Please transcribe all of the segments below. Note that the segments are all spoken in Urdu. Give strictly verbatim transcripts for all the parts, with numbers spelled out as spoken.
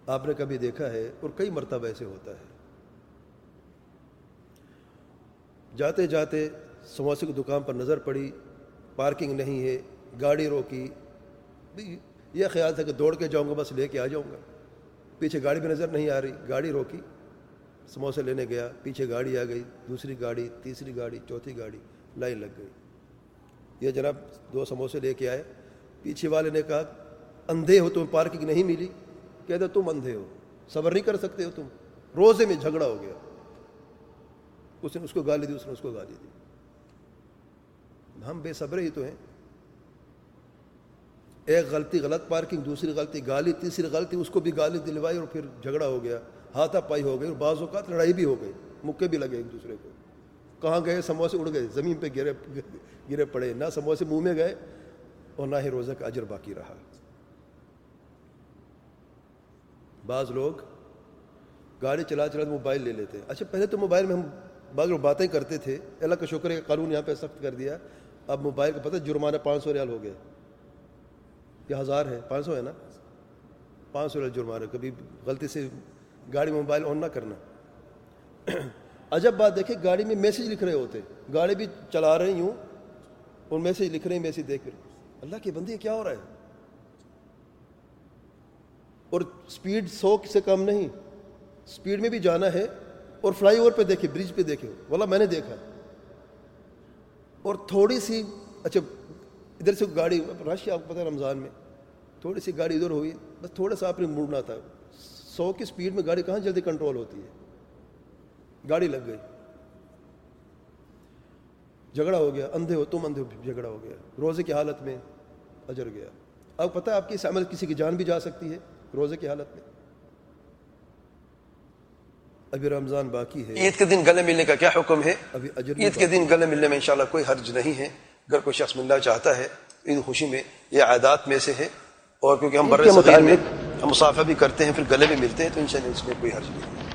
آپ نے کبھی دیکھا ہے، اور کئی مرتبہ ایسے ہوتا ہے، جاتے جاتے سموسے کی دکان پر نظر پڑی، پارکنگ نہیں ہے، گاڑی روکی، یہ خیال تھا کہ دوڑ کے جاؤں گا، بس لے کے آ جاؤں گا، پیچھے گاڑی بھی نظر نہیں آ رہی، گاڑی روکی، سموسے لینے گیا، پیچھے گاڑی آ گئی، دوسری گاڑی، تیسری گاڑی، چوتھی گاڑی، لائن لگ گئی۔ یہ جناب دو سموسے لے کے آئے، پیچھے والے نے کہا اندھے ہو تمہیں پارکنگ نہیں ملی؟ کہتے تم اندھے ہو، صبر نہیں کر سکتے ہو تم؟ روزے میں جھگڑا ہو گیا، اس نے اس کو گالی دی، اس نے اس کو گالی دی۔ ہم بے صبر ہی تو ہیں، ایک غلطی غلط پارکنگ، دوسری غلطی گالی، تیسری غلطی اس کو بھی گالی دلوائی، اور پھر جھگڑا ہو گیا، ہاتھا پائی ہو گئی، اور بعض اوقات لڑائی بھی ہو گئی، مکے بھی لگے ایک دوسرے کو۔ کہاں گئے؟ سموسے اڑ گئے، زمین پہ گرے گرے پڑے، نہ سموسے منہ میں گئے اور نہ ہی روزہ کا اجر باقی رہا۔ بعض لوگ گاڑی چلا چلا موبائل لے لیتے ہیں۔ اچھا پہلے تو موبائل میں ہم بعض لوگ باتیں کرتے تھے، اللہ کا شکر ہے کہ قانون یہاں پہ سخت کر دیا، اب موبائل کا پتہ جرمانہ پانچ سو ریال ہو گئے، یہ ہزار ہے، پانچ سو ہے نا، پانچ سو ریال جرمانہ، کبھی غلطی سے گاڑی میں موبائل آن نہ کرنا۔ عجب بات دیکھیں، گاڑی میں میسیج لکھ رہے ہوتے، گاڑی بھی چلا رہے یوں اور میسیج لکھ رہے ہیں، میسیج دیکھ رہے، اللہ کے بندے کیا ہو رہا ہے؟ اور سپیڈ سو سے کم نہیں، سپیڈ میں بھی جانا ہے، اور فلائی اوور پہ دیکھے، برج پہ دیکھے، واللہ میں نے دیکھا، اور تھوڑی سی، اچھا ادھر سے گاڑی رش ہے، آپ کو پتہ ہے رمضان میں تھوڑی سی گاڑی ادھر ہوئی، بس تھوڑا سا آپ نے مڑنا تھا، سو کی سپیڈ میں گاڑی کہاں جلدی کنٹرول ہوتی ہے، گاڑی لگ گئی، جھگڑا ہو گیا، اندھے ہو تم، اندھے ہو، جھگڑا ہو گیا، روزے کی حالت میں اجر گیا۔ اب پتہ ہے آپ کی اس عمل کسی کی جان بھی جا سکتی ہے روزے کی حالت میں۔ ابھی رمضان باقی ہے، عید کے دن گلے ملنے کا کیا حکم ہے؟ ابھی اجر عید کے دن گلے ملنے میں انشاءاللہ کوئی حرج نہیں ہے، اگر کوئی شخص ملنا چاہتا ہے عید خوشی میں، یہ عادات میں سے ہے، اور کیونکہ ہم بر صغیر میں ہم مصافحہ بھی کرتے ہیں، پھر گلے بھی ملتے ہیں، تو انشاءاللہ اس میں کوئی حرج نہیں ہے۔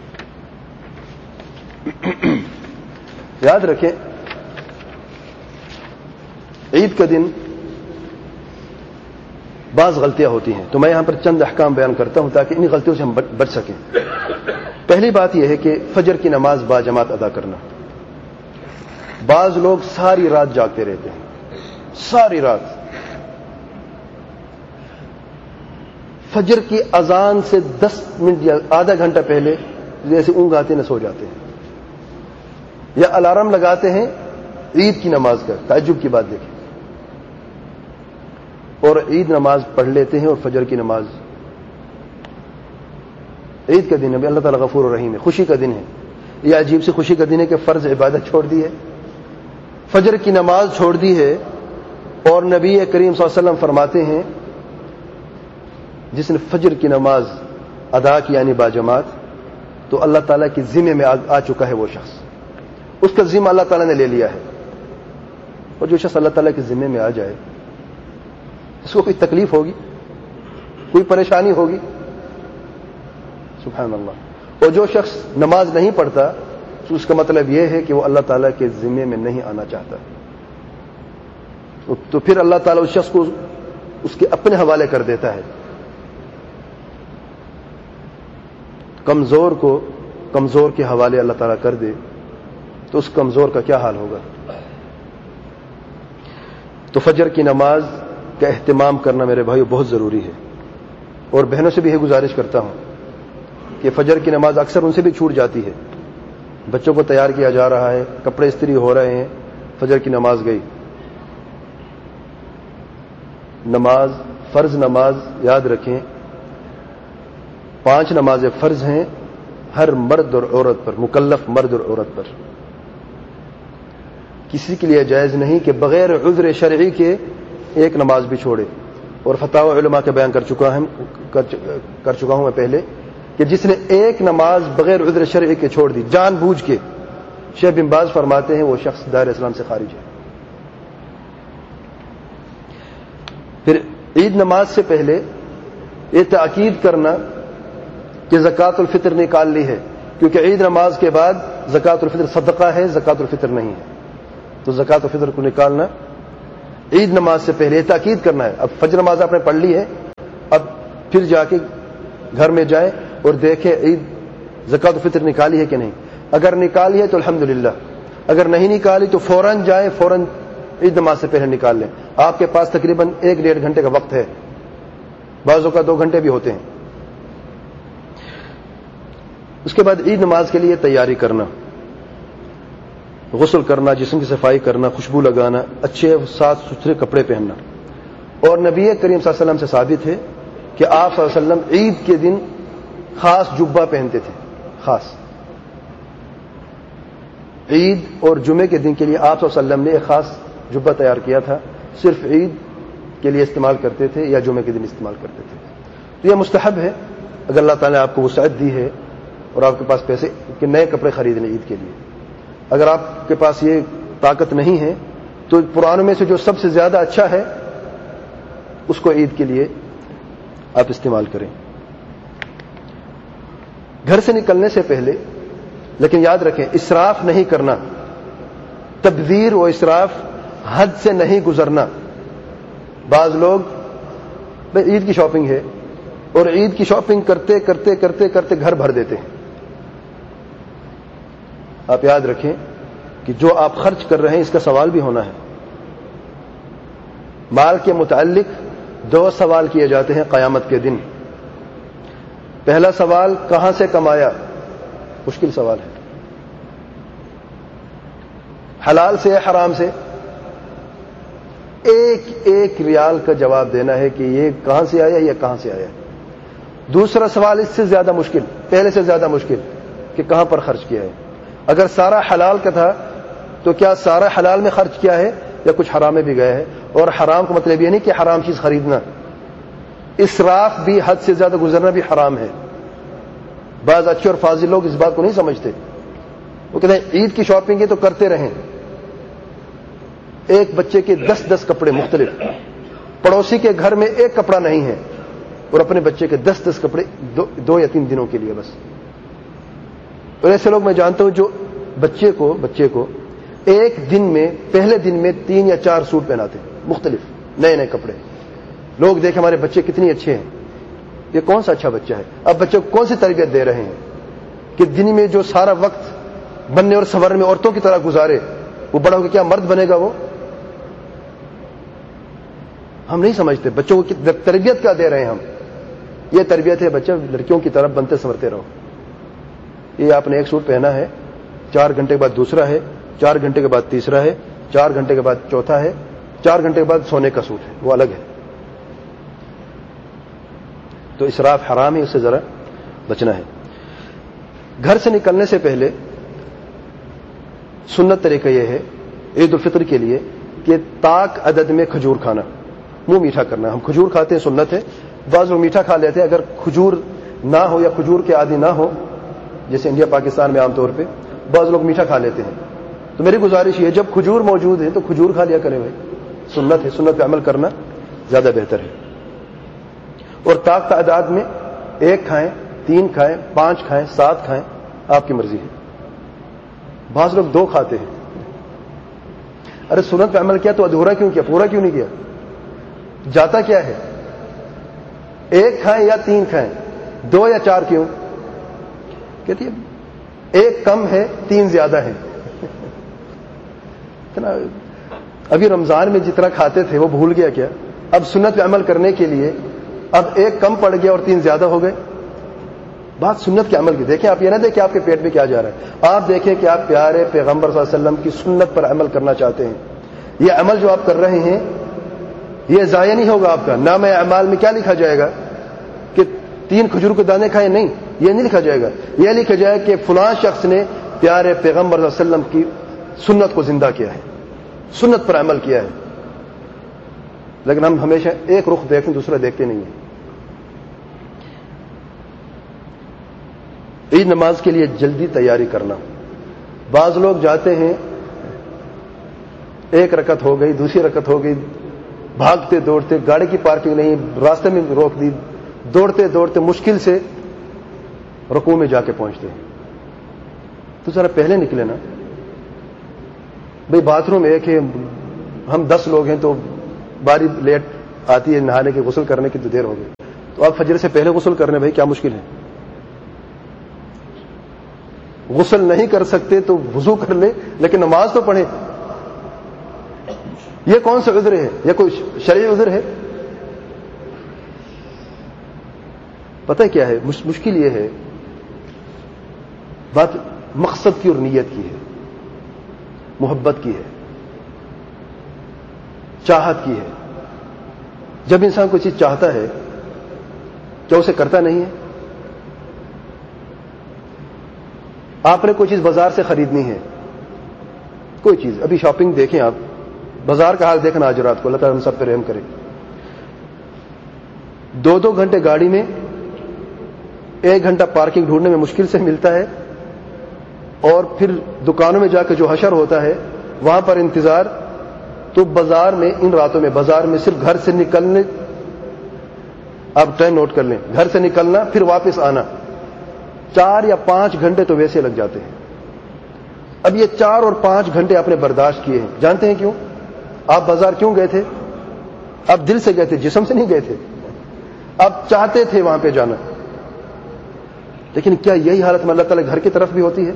یاد رکھیں عید کے دن بعض غلطیاں ہوتی ہیں، تو میں یہاں پر چند احکام بیان کرتا ہوں تاکہ ان غلطیوں سے ہم بچ سکیں۔ پہلی بات یہ ہے کہ فجر کی نماز با جماعت ادا کرنا۔ بعض لوگ ساری رات جاگتے رہتے ہیں، ساری رات، فجر کی اذان سے دس منٹ یا آدھا گھنٹہ پہلے جیسے اونگ آتے نہ سو جاتے ہیں، یا الارم لگاتے ہیں عید کی نماز کا۔ تعجب کی بات دیکھیں، اور عید نماز پڑھ لیتے ہیں، اور فجر کی نماز، عید کا دن ہے، اللہ تعالیٰ غفور الرحیم ہے، خوشی کا دن ہے، یہ عجیب سی خوشی کا دن ہے کہ فرض عبادت چھوڑ دی ہے، فجر کی نماز چھوڑ دی ہے، اور نبی کریم صلی اللہ علیہ وسلم فرماتے ہیں جس نے فجر کی نماز ادا کی یعنی باجماعت، تو اللہ تعالیٰ کی ذمے میں آ چکا ہے وہ شخص، اس کا ذمہ اللہ تعالیٰ نے لے لیا ہے۔ اور جو شخص اللہ تعالیٰ کے ذمے میں آ جائے، اس کو کوئی تکلیف ہوگی، کوئی پریشانی ہوگی؟ سبحان اللہ۔ اور جو شخص نماز نہیں پڑھتا تو اس کا مطلب یہ ہے کہ وہ اللہ تعالیٰ کے ذمے میں نہیں آنا چاہتا، تو پھر اللہ تعالیٰ اس شخص کو اس کے اپنے حوالے کر دیتا ہے۔ کمزور کو کمزور کے حوالے اللہ تعالیٰ کر دے تو اس کمزور کا کیا حال ہوگا؟ تو فجر کی نماز کا اہتمام کرنا میرے بھائیو بہت ضروری ہے، اور بہنوں سے بھی یہ گزارش کرتا ہوں کہ فجر کی نماز اکثر ان سے بھی چھوٹ جاتی ہے، بچوں کو تیار کیا جا رہا ہے، کپڑے استری ہو رہے ہیں، فجر کی نماز گئی۔ نماز، فرض نماز یاد رکھیں، پانچ نمازیں فرض ہیں ہر مرد اور عورت پر، مکلف مرد اور عورت پر۔ کسی کے لیے جائز نہیں کہ بغیر عذر شرعی کے ایک نماز بھی چھوڑے، اور فتاوی علماء کے بیان کر چکا ہوں کر چکا ہوں میں پہلے کہ جس نے ایک نماز بغیر عذر شرعی کے چھوڑ دی جان بوجھ کے، شیخ بن باز فرماتے ہیں وہ شخص دائرہ اسلام سے خارج ہے۔ پھر عید نماز سے پہلے یہ تاکید کرنا کہ زکوٰۃ الفطر نکال لی ہے، کیونکہ عید نماز کے بعد زکوٰۃ الفطر صدقہ ہے، زکوٰۃ الفطر نہیں ہے، تو زکوٰۃ الفطر کو نکالنا عید نماز سے پہلے تاکید کرنا ہے۔ اب فجر نماز آپ نے پڑھ لی ہے، اب پھر جا کے گھر میں جائیں اور دیکھیں عید زکوٰۃ الفطر نکالی ہے کہ نہیں. اگر نکالی ہے تو الحمدللہ، اگر نہیں نکالی تو فوراً جائیں، فوراً عید نماز سے پہلے نکال لیں. آپ کے پاس تقریباً ایک ڈیڑھ گھنٹے کا وقت ہے، بعضوں کا دو گھنٹے بھی ہوتے ہیں. اس کے بعد عید نماز کے لیے تیاری کرنا، غسل کرنا، جسم کی صفائی کرنا، خوشبو لگانا، اچھے صاف ستھرے کپڑے پہننا. اور نبی کریم صلی اللہ علیہ وسلم سے ثابت ہے کہ آپ صلی اللہ علیہ وسلم عید کے دن خاص جبہ پہنتے تھے. خاص عید اور جمعے کے دن کے لیے آپ صلی اللہ علیہ وسلم نے ایک خاص جبہ تیار کیا تھا، صرف عید کے لیے استعمال کرتے تھے یا جمعے کے دن استعمال کرتے تھے. تو یہ مستحب ہے اگر اللہ تعالیٰ نے آپ کو وسعت دی ہے اور آپ کے پاس پیسے کہ نئے کپڑے خرید لیں عید کے لیے. اگر آپ کے پاس یہ طاقت نہیں ہے تو پرانوں میں سے جو سب سے زیادہ اچھا ہے اس کو عید کے لیے آپ استعمال کریں. گھر سے نکلنے سے پہلے لیکن یاد رکھیں اسراف نہیں کرنا، تبذیر و اسراف حد سے نہیں گزرنا. بعض لوگ بھائی عید کی شاپنگ ہے اور عید کی شاپنگ کرتے کرتے کرتے کرتے گھر بھر دیتے ہیں. آپ یاد رکھیں کہ جو آپ خرچ کر رہے ہیں اس کا سوال بھی ہونا ہے. مال کے متعلق دو سوال کیے جاتے ہیں قیامت کے دن. پہلا سوال کہاں سے کمایا، مشکل سوال ہے. حلال سے یا حرام سے؟ ایک ایک ریال کا جواب دینا ہے کہ یہ کہاں سے آیا یا کہاں سے آیا. دوسرا سوال اس سے زیادہ مشکل، پہلے سے زیادہ مشکل، کہ کہاں پر خرچ کیا ہے. اگر سارا حلال کا تھا تو کیا سارا حلال میں خرچ کیا ہے یا کچھ حرام میں بھی گیا ہے. اور حرام کا مطلب یہ نہیں کہ حرام چیز خریدنا، اسراف بھی حد سے زیادہ گزرنا بھی حرام ہے. بعض اچھے اور فاضل لوگ اس بات کو نہیں سمجھتے. وہ کہتے ہیں عید کی شاپنگ ہے تو کرتے رہیں. ایک بچے کے دس دس کپڑے مختلف، پڑوسی کے گھر میں ایک کپڑا نہیں ہے اور اپنے بچے کے دس دس کپڑے دو, دو یا تین دنوں کے لیے بس. اور ایسے لوگ میں جانتا ہوں جو بچے کو بچے کو ایک دن میں پہلے دن میں تین یا چار سوٹ پہناتے ہیں مختلف نئے نئے کپڑے. لوگ دیکھیں ہمارے بچے کتنی اچھے ہیں، یہ کون سا اچھا بچہ ہے. اب بچے کو کون سی تربیت دے رہے ہیں کہ دن میں جو سارا وقت بننے اور سنورنے میں عورتوں کی طرح گزارے، وہ بڑا ہو کے کیا مرد بنے گا. وہ ہم نہیں سمجھتے بچوں کو تربیت کیا دے رہے ہیں ہم. یہ تربیت ہے بچہ لڑکیوں کی طرف بنتے سنورتے رہو. یہ آپ نے ایک سوٹ پہنا ہے، چار گھنٹے کے بعد دوسرا ہے، چار گھنٹے کے بعد تیسرا ہے، چار گھنٹے کے بعد چوتھا ہے، چار گھنٹے کے بعد سونے کا سوٹ ہے، وہ الگ ہے. تو اسراف حرام ہے، اس سے ذرا بچنا ہے. گھر سے نکلنے سے پہلے سنت طریقہ یہ ہے عید الفطر کے لیے کہ طاق عدد میں کھجور کھانا، منہ میٹھا کرنا. ہم کھجور کھاتے ہیں، سنت ہے. بعض لوگ میٹھا کھا لیتے ہیں. اگر کھجور نہ ہو یا کھجور کے عادی نہ ہو، جیسے انڈیا پاکستان میں عام طور پہ بعض لوگ میٹھا کھا لیتے ہیں، تو میری گزارش یہ ہے جب کھجور موجود ہے تو کھجور کھا لیا کریں بھائی. سنت ہے، سنت پہ عمل کرنا زیادہ بہتر ہے. اور طاق تعداد میں ایک کھائیں، تین کھائیں، پانچ کھائیں، سات کھائیں، آپ کی مرضی ہے. بعض لوگ دو کھاتے ہیں. ارے سنت پہ عمل کیا تو ادھورا کیوں کیا، پورا کیوں نہیں کیا؟ جاتا کیا ہے؟ ایک کھائیں یا تین کھائیں، دو یا چار کیوں؟ کہتی ہے ایک کم ہے، تین زیادہ ہے. ابھی رمضان میں جتنا کھاتے تھے وہ بھول گیا کیا؟ اب سنت پہ عمل کرنے کے لیے اب ایک کم پڑ گیا اور تین زیادہ ہو گئے. بات سنت کے عمل کی. دیکھیں آپ یہ نہ دیکھیں آپ کے پیٹ میں کیا جا رہا ہے، آپ دیکھیں کہ آپ پیارے پیغمبر صلی اللہ علیہ وسلم کی سنت پر عمل کرنا چاہتے ہیں. یہ عمل جو آپ کر رہے ہیں یہ ضائع نہیں ہوگا. آپ کا نام اعمال میں کیا لکھا جائے گا کہ تین کھجور کے دانے کھائے؟ نہیں، یہ نہیں لکھا جائے گا. یہ لکھا جائے کہ فلاں شخص نے پیارے پیغمبر صلی اللہ علیہ وسلم کی سنت کو زندہ کیا ہے، سنت پر عمل کیا ہے. لیکن ہم ہمیشہ ایک رخ دیکھیں، دوسرا دیکھتے نہیں ہیں. عید نماز کے لیے جلدی تیاری کرنا. بعض لوگ جاتے ہیں، ایک رکعت ہو گئی، دوسری رکعت ہو گئی، بھاگتے دوڑتے، گاڑی کی پارکنگ نہیں، راستے میں روک دی، دوڑتے دوڑتے مشکل سے رکوع میں جا کے پہنچتے ہیں. تو ذرا پہلے نکلے نا بھئی. باتھ روم ایک ہے، ہم دس لوگ ہیں تو باری لیٹ آتی ہے، نہانے کے غسل کرنے کی تو دیر ہو گئی. تو آپ فجر سے پہلے غسل کرنے بھائی کیا مشکل ہے؟ غسل نہیں کر سکتے تو وضو کر لے لیکن نماز تو پڑھے. یہ کون سا عذر ہے؟ یہ کوئی شرعی عذر ہے؟ پتہ کیا ہے مشکل؟ یہ ہے بات مقصد کی اور نیت کی ہے، محبت کی ہے، چاہت کی ہے. جب انسان کوئی چیز چاہتا ہے کیا اسے کرتا نہیں ہے؟ آپ نے کوئی چیز بازار سے خریدنی ہے، کوئی چیز، ابھی شاپنگ دیکھیں آپ، بازار کا حال دیکھنا آج رات کو، اللہ تعالیٰ ہم سب پہ رحم کرے. دو دو گھنٹے گاڑی میں، ایک گھنٹہ پارکنگ ڈھونڈنے میں مشکل سے ملتا ہے، اور پھر دکانوں میں جا کے جو حشر ہوتا ہے وہاں پر انتظار. تو بازار میں ان راتوں میں بازار میں صرف گھر سے نکلنے، آپ ٹائم نوٹ کر لیں، گھر سے نکلنا پھر واپس آنا چار یا پانچ گھنٹے تو ویسے لگ جاتے ہیں. اب یہ چار اور پانچ گھنٹے آپ نے برداشت کیے ہیں، جانتے ہیں کیوں؟ آپ بازار کیوں گئے تھے؟ آپ دل سے گئے تھے، جسم سے نہیں گئے تھے. آپ چاہتے تھے وہاں پہ جانا. لیکن کیا یہی حالت میں اللہ تعالیٰ گھر کی طرف بھی ہوتی ہے؟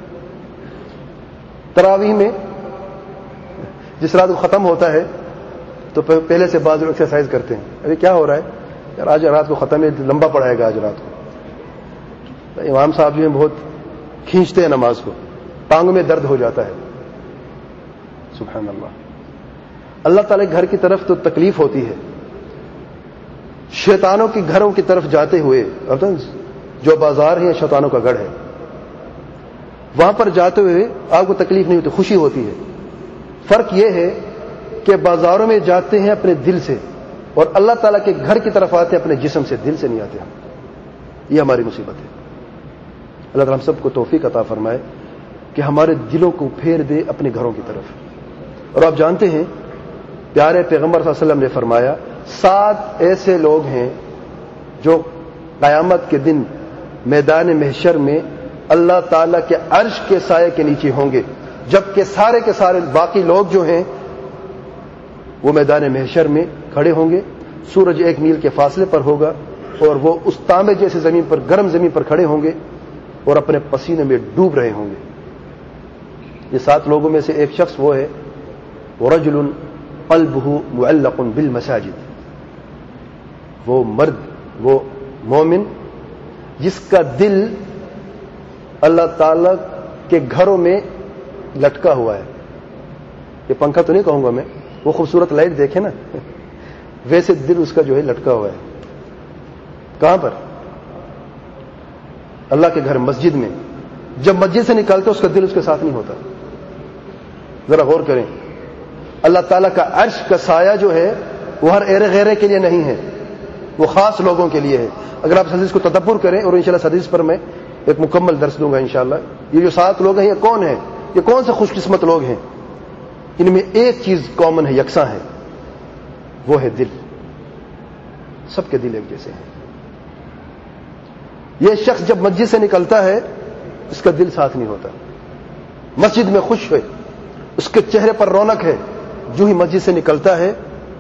تراویح میں جس رات کو ختم ہوتا ہے تو پہلے سے بعض لوگ ایکسرسائز کرتے ہیں، ابھی کیا ہو رہا ہے یار، آج رات کو ختم ہے، لمبا پڑھائے گا آج رات کو. امام صاحب جو ہیں بہت کھینچتے ہیں نماز کو، ٹانگوں میں درد ہو جاتا ہے. سبحان اللہ. اللہ تعالیٰ گھر کی طرف تو تکلیف ہوتی ہے. شیطانوں کی گھروں کی طرف جاتے ہوئے، جو بازار ہے شیطانوں کا گڑھ ہے، وہاں پر جاتے ہوئے آپ کو تکلیف نہیں ہوتی، خوشی ہوتی ہے. فرق یہ ہے کہ بازاروں میں جاتے ہیں اپنے دل سے، اور اللہ تعالیٰ کے گھر کی طرف آتے ہیں اپنے جسم سے، دل سے نہیں آتے ہم. یہ ہماری مصیبت ہے. اللہ تعالیٰ ہم سب کو توفیق عطا فرمائے کہ ہمارے دلوں کو پھیر دے اپنے گھروں کی طرف. اور آپ جانتے ہیں پیارے پیغمبر صلی اللہ علیہ وسلم نے فرمایا سات ایسے لوگ ہیں جو قیامت کے دن میدان محشر میں اللہ تعالیٰ کے عرش کے سائے کے نیچے ہوں گے، جبکہ سارے کے سارے باقی لوگ جو ہیں وہ میدان محشر میں کھڑے ہوں گے. سورج ایک میل کے فاصلے پر ہوگا اور وہ اس تانبے جیسے زمین پر، گرم زمین پر کھڑے ہوں گے اور اپنے پسینے میں ڈوب رہے ہوں گے. یہ سات لوگوں میں سے ایک شخص وہ ہے وَرَجُلٌ قَلْبُهُ مُعَلَّقٌ بِالْمَسَاجِدِ، وہ مرد، وہ مومن جس کا دل اللہ تعالی کے گھروں میں لٹکا ہوا ہے. یہ پنکھا تو نہیں کہوں گا میں، وہ خوبصورت لائٹ دیکھے نا، ویسے دل اس کا جو ہے لٹکا ہوا ہے. کہاں پر؟ اللہ کے گھر، مسجد میں. جب مسجد سے نکالتے اس کا دل اس کے ساتھ نہیں ہوتا. ذرا غور کریں، اللہ تعالیٰ کا عرش کا سایہ جو ہے وہ ہر ایرے غیرے کے لیے نہیں ہے، وہ خاص لوگوں کے لیے ہے. اگر آپ اس حدیث کو تدبر کریں، اور انشاءاللہ اس حدیث پر میں ایک مکمل درس دوں گا انشاءاللہ. یہ جو سات لوگ ہیں یہ کون ہیں؟ یہ کون سے خوش قسمت لوگ ہیں؟ ان میں ایک چیز کامن ہے، یکساں ہے، وہ ہے دل. سب کے دل ایک جیسے ہیں. یہ شخص جب مسجد سے نکلتا ہے اس کا دل ساتھ نہیں ہوتا. مسجد میں خوش ہے، اس کے چہرے پر رونق ہے، جو ہی مسجد سے نکلتا ہے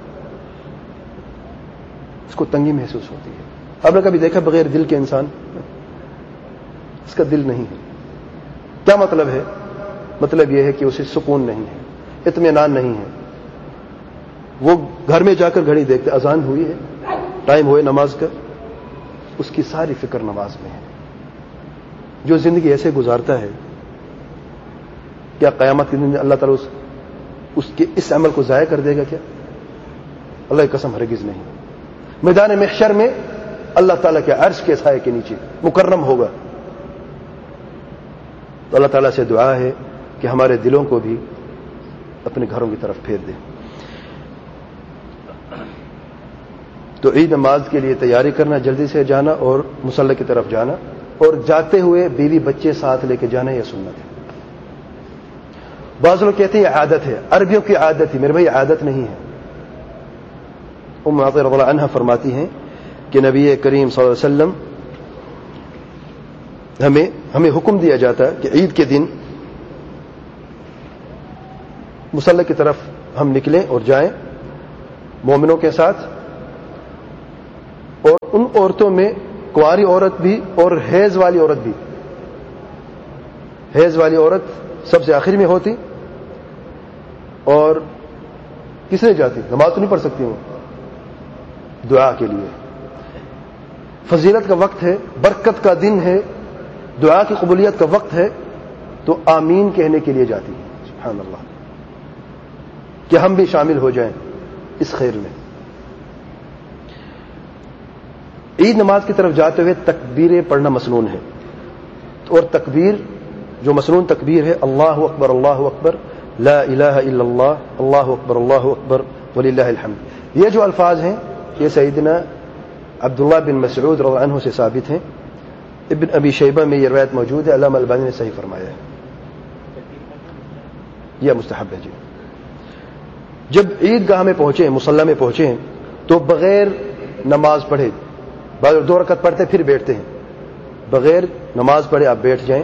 اس کو تنگی محسوس ہوتی ہے. آپ نے کبھی دیکھا بغیر دل کے انسان؟ اس کا دل نہیں ہے. کیا مطلب ہے؟ مطلب یہ ہے کہ اسے سکون نہیں ہے، اطمینان نہیں ہے. وہ گھر میں جا کر گھڑی دیکھتے، اذان ہوئی ہے، ٹائم ہوئے نماز کا، اس کی ساری فکر نماز میں ہے. جو زندگی ایسے گزارتا ہے کیا قیامت کے دن اللہ تعالیٰ اس, اس کے اس عمل کو ضائع کر دے گا؟ کیا؟ اللہ کی قسم ہرگز نہیں. میدان محشر میں اللہ تعالیٰ کے عرش کے سائے کے نیچے مکرم ہوگا. تو اللہ تعالیٰ سے دعا ہے کہ ہمارے دلوں کو بھی اپنے گھروں کی طرف پھیر دے. تو عید نماز کے لیے تیاری کرنا، جلدی سے جانا اور مصلی کی طرف جانا، اور جاتے ہوئے بیوی بچے ساتھ لے کے جانا، یہ سنت ہے. بعض لوگ کہتے ہیں یہ عادت ہے، عربیوں کی عادت ہے. میرے بھائی عادت نہیں ہے. ام عطیہ رضی اللہ عنہا فرماتی ہیں کہ نبی کریم صلی اللہ علیہ وسلم ہمیں ہمیں حکم دیا جاتا ہے کہ عید کے دن مصلی کی طرف ہم نکلیں اور جائیں مومنوں کے ساتھ، اور ان عورتوں میں کنواری عورت بھی اور حیض والی عورت بھی. حیض والی عورت سب سے آخر میں ہوتی اور کس نے جاتی؟ نماز تو نہیں پڑھ سکتی وہ، دعا کے لیے. فضیلت کا وقت ہے، برکت کا دن ہے، دعا کی قبولیت کا وقت ہے، تو آمین کہنے کے لیے جاتی ہے. سبحان اللہ، کہ ہم بھی شامل ہو جائیں اس خیر میں. عید نماز کی طرف جاتے ہوئے تکبیریں پڑھنا مسنون ہے، اور تکبیر جو مسنون تکبیر ہے اللہ اکبر اللہ اکبر لا الہ الا اللہ اللہ اکبر اللہ اکبر وللہ الحمد. یہ جو الفاظ ہیں یہ سیدنا عبداللہ بن مسعود رضی اللہ عنہ سے ثابت ہیں. ابن ابی شیبہ میں یہ روایت موجود ہے، علامہ البانی نے صحیح فرمایا ہے. یہ مستحب ہے. جی جب عید گاہ میں پہنچے ہیں، مصلی میں پہنچے ہیں، تو بغیر نماز پڑھے، بعض دو رکعت پڑھتے پھر بیٹھتے ہیں، بغیر نماز پڑھے آپ بیٹھ جائیں،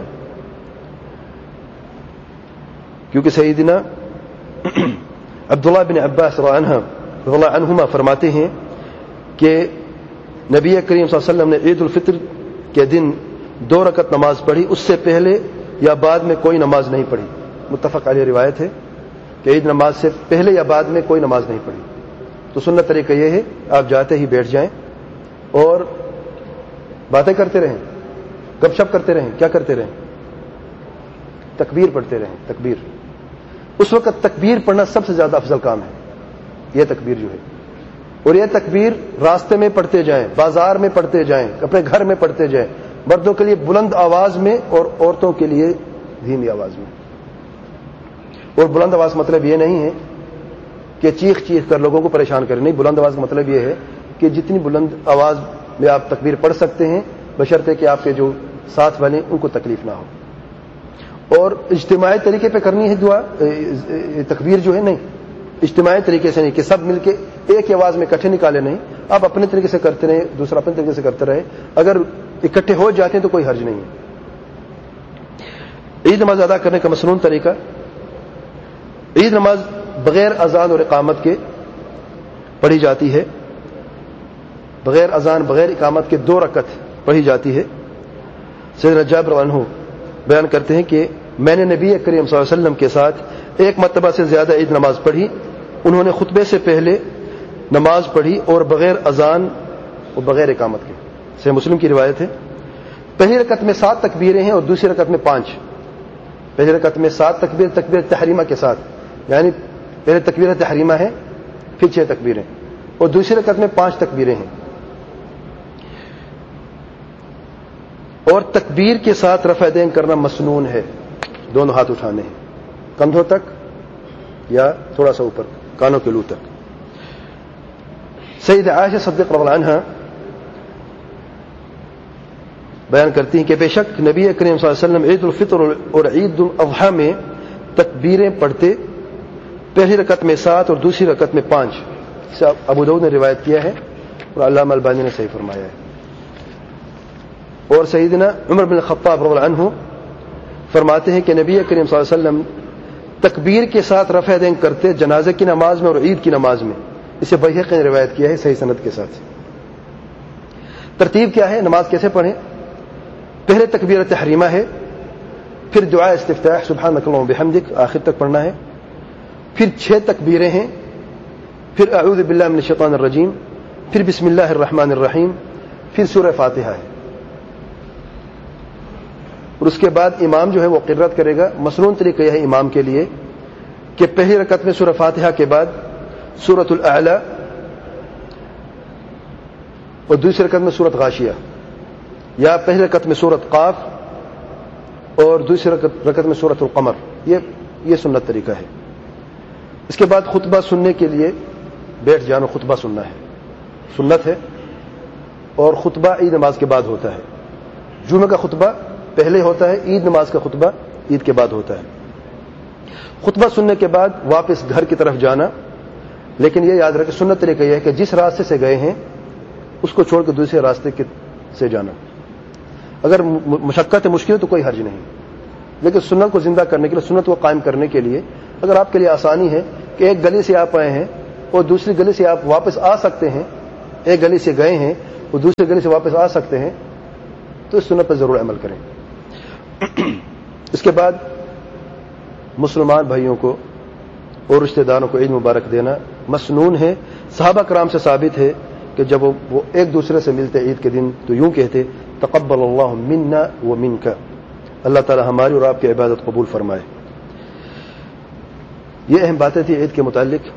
کیونکہ سیدنا عبداللہ بن عباس رضی اللہ عنہما فرماتے ہیں کہ نبی کریم صلی اللہ علیہ وسلم نے عید الفطر کے دن دو رکعت نماز پڑھی، اس سے پہلے یا بعد میں کوئی نماز نہیں پڑھی. متفق علیہ روایت ہے کہ عید نماز سے پہلے یا بعد میں کوئی نماز نہیں پڑھی. تو سنت طریقہ یہ ہے آپ جاتے ہی بیٹھ جائیں اور باتیں کرتے رہیں، گپ شپ کرتے رہیں. کیا کرتے رہیں؟ تکبیر پڑھتے رہیں. تکبیر اس وقت تکبیر پڑھنا سب سے زیادہ افضل کام ہے. یہ تکبیر جو ہے، اور یہ تکبیر راستے میں پڑھتے جائیں، بازار میں پڑھتے جائیں، اپنے گھر میں پڑھتے جائیں. مردوں کے لیے بلند آواز میں اور عورتوں کے لیے دھیمی آواز میں. اور بلند آواز مطلب یہ نہیں ہے کہ چیخ چیخ کر لوگوں کو پریشان کریں، نہیں. بلند آواز کا مطلب یہ ہے کہ جتنی بلند آواز میں آپ تکبیر پڑھ سکتے ہیں، بشرطے کہ آپ کے جو ساتھ والے ان کو تکلیف نہ ہو. اور اجتماعی طریقے پہ کرنی ہے دعا، تکبیر جو ہے، نہیں اجتماعی طریقے سے نہیں کہ سب مل کے ایک ہی آواز میں اکٹھے نکالے، نہیں. آپ اپنے طریقے سے کرتے رہے، دوسرا اپنے طریقے سے کرتے رہے. اگر اکٹھے ہو جاتے ہیں تو کوئی حرج نہیں ہے. عید نماز ادا کرنے کا مسنون طریقہ، عید نماز بغیر اذان اور اقامت کے پڑھی جاتی ہے. بغیر اذان بغیر اقامت کے دو رکعت پڑھی جاتی ہے. سیدنا جابر رضی اللہ عنہ بیان کرتے ہیں کہ میں نے نبی کریم صلی اللہ علیہ وسلم کے ساتھ ایک مرتبہ سے زیادہ عید نماز پڑھی. انہوں نے خطبے سے پہلے نماز پڑھی اور بغیر اذان اور بغیر اقامت کے. صحیح مسلم کی روایت ہے. پہلی رکعت میں سات تکبیریں ہیں اور دوسری رکعت میں پانچ. پہلی رکعت میں سات تکبیر تکبیر تحریمہ کے ساتھ، یعنی پہلے تکبیر تحریمہ ہے، پھر چھ تکبیریں، اور دوسری رکعت میں پانچ تکبیریں ہیں. اور تکبیر کے ساتھ رفع دین کرنا مسنون ہے. دونوں ہاتھ اٹھانے ہیں کندھوں تک یا تھوڑا سا اوپر کانوں کے لو تک. سیدہ عائشہ صدیقہ رضی اللہ عنہا بیان کرتی ہیں کہ بے شک نبی کریم صلی اللہ علیہ وسلم عید الفطر اور عید الاضحیٰ میں تکبیریں پڑھتے، پہلی رکعت میں سات اور دوسری رکعت میں پانچ. ابو داؤد نے روایت کیا ہے اور علامہ البانی نے صحیح فرمایا ہے. اور سیدنا عمر بن الخطاب رضی اللہ عنہ فرماتے ہیں کہ نبی کریم صلی اللہ علیہ وسلم تکبیر کے ساتھ رفع دین کرتے جنازے کی نماز میں اور عید کی نماز میں. اسے بیہقی نے روایت کیا ہے صحیح سند کے ساتھ. ترتیب کیا ہے؟ نماز کیسے پڑھیں؟ پہلے تکبیر تحریمہ ہے، پھر دعا استفتاح سبحانک اللہم بحمدک آخر تک پڑھنا ہے، پھر چھ تکبیریں ہیں، پھر اعوذ باللہ من الشیطان الرجیم، پھر بسم اللہ الرحمن الرحیم، پھر سورہ فاتحہ ہے. اور اس کے بعد امام جو ہے وہ قرات کرے گا. مسنون طریقہ یہ ہے امام کے لیے کہ پہلی رکعت میں سورہ فاتحہ کے بعد سورۃ الاعلی اور دوسری رکعت میں سورۃ غاشیہ، یا پہلی رکعت میں سورۃ قاف اور دوسری رکعت میں سورۃ القمر. یہ یہ سنت طریقہ ہے. اس کے بعد خطبہ سننے کے لیے بیٹھ جانا، خطبہ سننا ہے، سنت ہے. اور خطبہ عید نماز کے بعد ہوتا ہے. جمعہ کا خطبہ پہلے ہوتا ہے، عید نماز کا خطبہ عید کے بعد ہوتا ہے. خطبہ سننے کے بعد واپس گھر کی طرف جانا، لیکن یہ یاد رکھیں سنت طریقہ یہ ہے کہ جس راستے سے گئے ہیں اس کو چھوڑ کے دوسرے راستے سے جانا. اگر مشقت مشکل ہے تو کوئی حرج نہیں، لیکن سنت کو زندہ کرنے کے لیے، سنت کو قائم کرنے کے لیے اگر آپ کے لیے آسانی ہے کہ ایک گلی سے آپ آئے ہیں اور دوسری گلی سے آپ واپس آ سکتے ہیں، ایک گلی سے گئے ہیں وہ دوسرے گلی سے واپس آ سکتے ہیں تو اس سنت پر ضرور عمل کریں. اس کے بعد مسلمان بھائیوں کو اور رشتہ داروں کو عید مبارک دینا مسنون ہے. صحابہ کرام سے ثابت ہے کہ جب وہ ایک دوسرے سے ملتے عید کے دن تو یوں کہتے تقبل اللہ منا و منک، اللہ تعالی ہماری اور آپ کی عبادت قبول فرمائے. یہ اہم باتیں تھیں عید کے متعلق.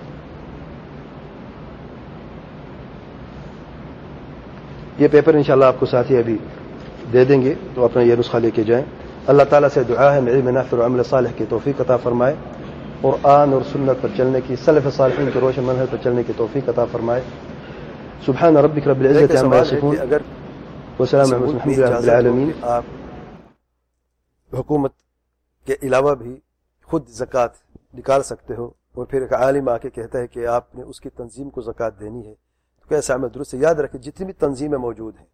یہ پیپر انشاءاللہ آپ کو ساتھی ابھی دے دیں گے تو اپنا یہ نسخہ لے کے جائیں. اللہ تعالیٰ سے دعا ہے علم نافع اور عمل صالح کی توفیق عطا فرمائے، قرآن اور سنت پر چلنے کی، سلف صالحین کے روشن منہج پر چلنے کی توفیق عطا فرمائے. سبحان ربک رب العزت عما یصفون وسلام علی المرسلین الحمد للہ رب العالمین. آپ حکومت کے علاوہ بھی خود زکوٰۃ نکال سکتے ہو اور پھر ایک عالم آ کے کہتا ہے کہ آپ نے اس کی تنظیم کو زکوٰۃ دینی ہے، تو کیسا ہمیں درست سے یاد رکھیں جتنی بھی تنظیمیں موجود ہیں،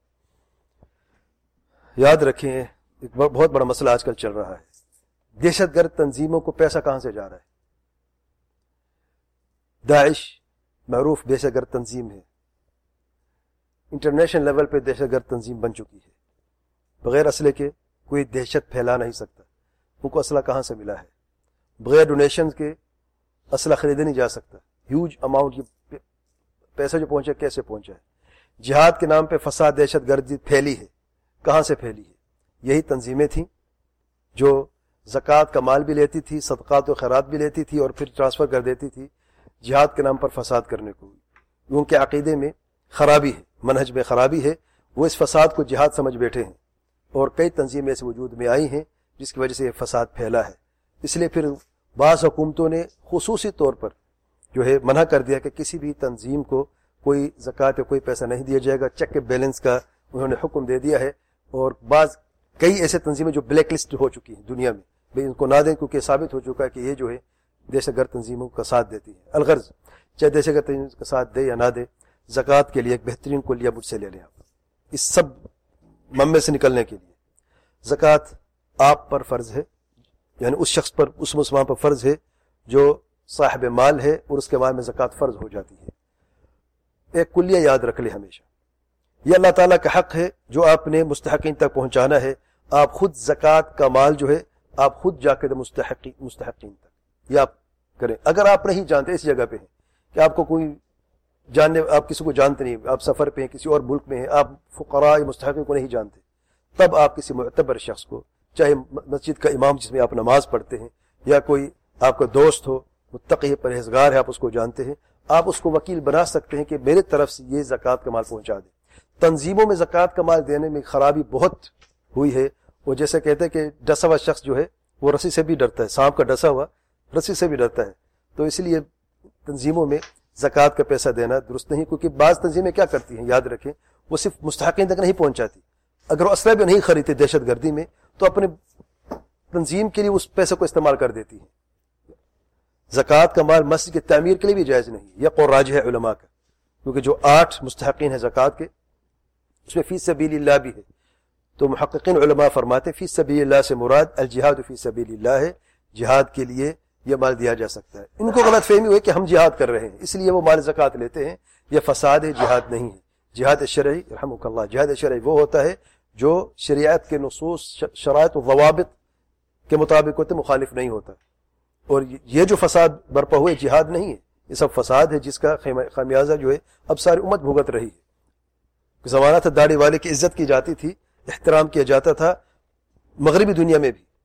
یاد رکھیں ایک بہت بڑا مسئلہ آج کل چل رہا ہے. دہشت گرد تنظیموں کو پیسہ کہاں سے جا رہا ہے؟ داعش معروف دہشت گرد تنظیم ہے، انٹرنیشنل لیول پہ دہشت گرد تنظیم بن چکی ہے. بغیر اسلحے کے کوئی دہشت پھیلا نہیں سکتا. ان کو اسلحہ کہاں سے ملا ہے؟ بغیر ڈونیشن کے اسلحہ خریدا نہیں جا سکتا. ہیوج اماؤنٹ یہ پیسہ جو پہنچا کیسے پہنچا ہے؟ جہاد کے نام پہ فساد دہشت گردی پھیلی ہے. کہاں سے پھیلی ہے؟ یہی تنظیمیں تھیں جو زکوٰۃ کا مال بھی لیتی تھی، صدقات و خیرات بھی لیتی تھی اور پھر ٹرانسفر کر دیتی تھی جہاد کے نام پر فساد کرنے کو. ان کے عقیدے میں خرابی ہے، منہج میں خرابی ہے، وہ اس فساد کو جہاد سمجھ بیٹھے ہیں اور کئی تنظیمیں ایسے وجود میں آئی ہیں جس کی وجہ سے یہ فساد پھیلا ہے. اس لیے پھر بعض حکومتوں نے خصوصی طور پر جو ہے منع کر دیا کہ کسی بھی تنظیم کو کوئی زکوٰۃ یا کوئی پیسہ نہیں دیا جائے گا. چیک کے بیلنس کا انہوں نے حکم دے دیا ہے اور بعض کئی ایسے تنظیمیں جو بلیک لسٹ ہو چکی ہیں دنیا میں، بھئی ان کو نہ دیں کیونکہ ثابت ہو چکا ہے کہ یہ جو ہے دہشت گرد تنظیموں کا ساتھ دیتی ہے. الغرض چاہے دہشت گرد تنظیم کا ساتھ دے یا نہ دے، زکوٰۃ کے لیے ایک بہترین کلیہ مجھ سے لے لیں آپ اس سب ممے سے نکلنے کے لیے. زکوٰۃ آپ پر فرض ہے، یعنی اس شخص پر، اس مسلمان پر فرض ہے جو صاحب مال ہے اور اس کے مال میں زکوٰۃ فرض ہو جاتی ہے. ایک کلیہ یاد رکھ لے ہمیشہ، یہ اللہ تعالیٰ کا حق ہے جو آپ نے مستحقین تک پہنچانا ہے. آپ خود زکوٰۃ کا مال جو ہے آپ خود جا کے مستحقین مستحقین تک یہ آپ کریں. اگر آپ نہیں جانتے، اس جگہ پہ ہیں کہ آپ کو کوئی جاننے، آپ کسی کو جانتے نہیں، آپ سفر پہ ہیں، کسی اور ملک میں ہیں، آپ فقراء مستحقین کو نہیں جانتے، تب آپ کسی معتبر شخص کو، چاہے مسجد کا امام جس میں آپ نماز پڑھتے ہیں یا کوئی آپ کا دوست ہو، متقی پرہیزگار ہے، آپ اس کو جانتے ہیں، آپ اس کو وکیل بنا سکتے ہیں کہ میرے طرف سے یہ زکوٰۃ کا مال پہنچا دیں. تنظیموں میں زکوٰۃ کا مال دینے میں خرابی بہت ہوئی ہے. وہ جیسے کہتے ہیں کہ ڈسا ہوا شخص جو ہے وہ رسی سے بھی ڈرتا ہے، سانپ کا ڈسا ہوا رسی سے بھی ڈرتا ہے. تو اس لیے تنظیموں میں زکوٰۃ کا پیسہ دینا درست نہیں، کیونکہ بعض تنظیمیں کیا کرتی ہیں یاد رکھیں، وہ صرف مستحقین تک نہیں پہنچاتی. اگر وہ اسلحہ بھی نہیں خریدتے دہشت گردی میں تو اپنے تنظیم کے لیے اس پیسے کو استعمال کر دیتی ہیں. زکوٰۃ کا مال مسجد کی تعمیر کے لیے بھی جائز نہیں، یہ قول راجح ہے علماء کا، کیونکہ جو آٹھ مستحقین ہیں زکوٰۃ کے اس میں فی سبیل اللہ بھی ہے. تو محققین علماء فرماتے ہیں فی سبیل اللہ سے مراد الجہاد فی سبیل اللہ ہے، جہاد کے لیے یہ مال دیا جا سکتا ہے. ان کو غلط فہمی ہوئی کہ ہم جہاد کر رہے ہیں اس لیے وہ مال زکوٰۃ لیتے ہیں، یہ فساد ہے، جہاد نہیں ہے. جہاد شرعی رحمک اللہ، جہاد شرعی وہ ہوتا ہے جو شریعت کے نصوص، شرائط و ضوابط کے مطابق ہوتے، مخالف نہیں ہوتا. اور یہ جو فساد برپا ہوئے جہاد نہیں ہے، یہ سب فساد ہے جس کا خمیازہ جو ہے اب ساری امت بھگت رہی ہے. زمانہ تھا داڑھی والے کی عزت کی جاتی تھی، احترام کیا جاتا تھا مغربی دنیا میں بھی.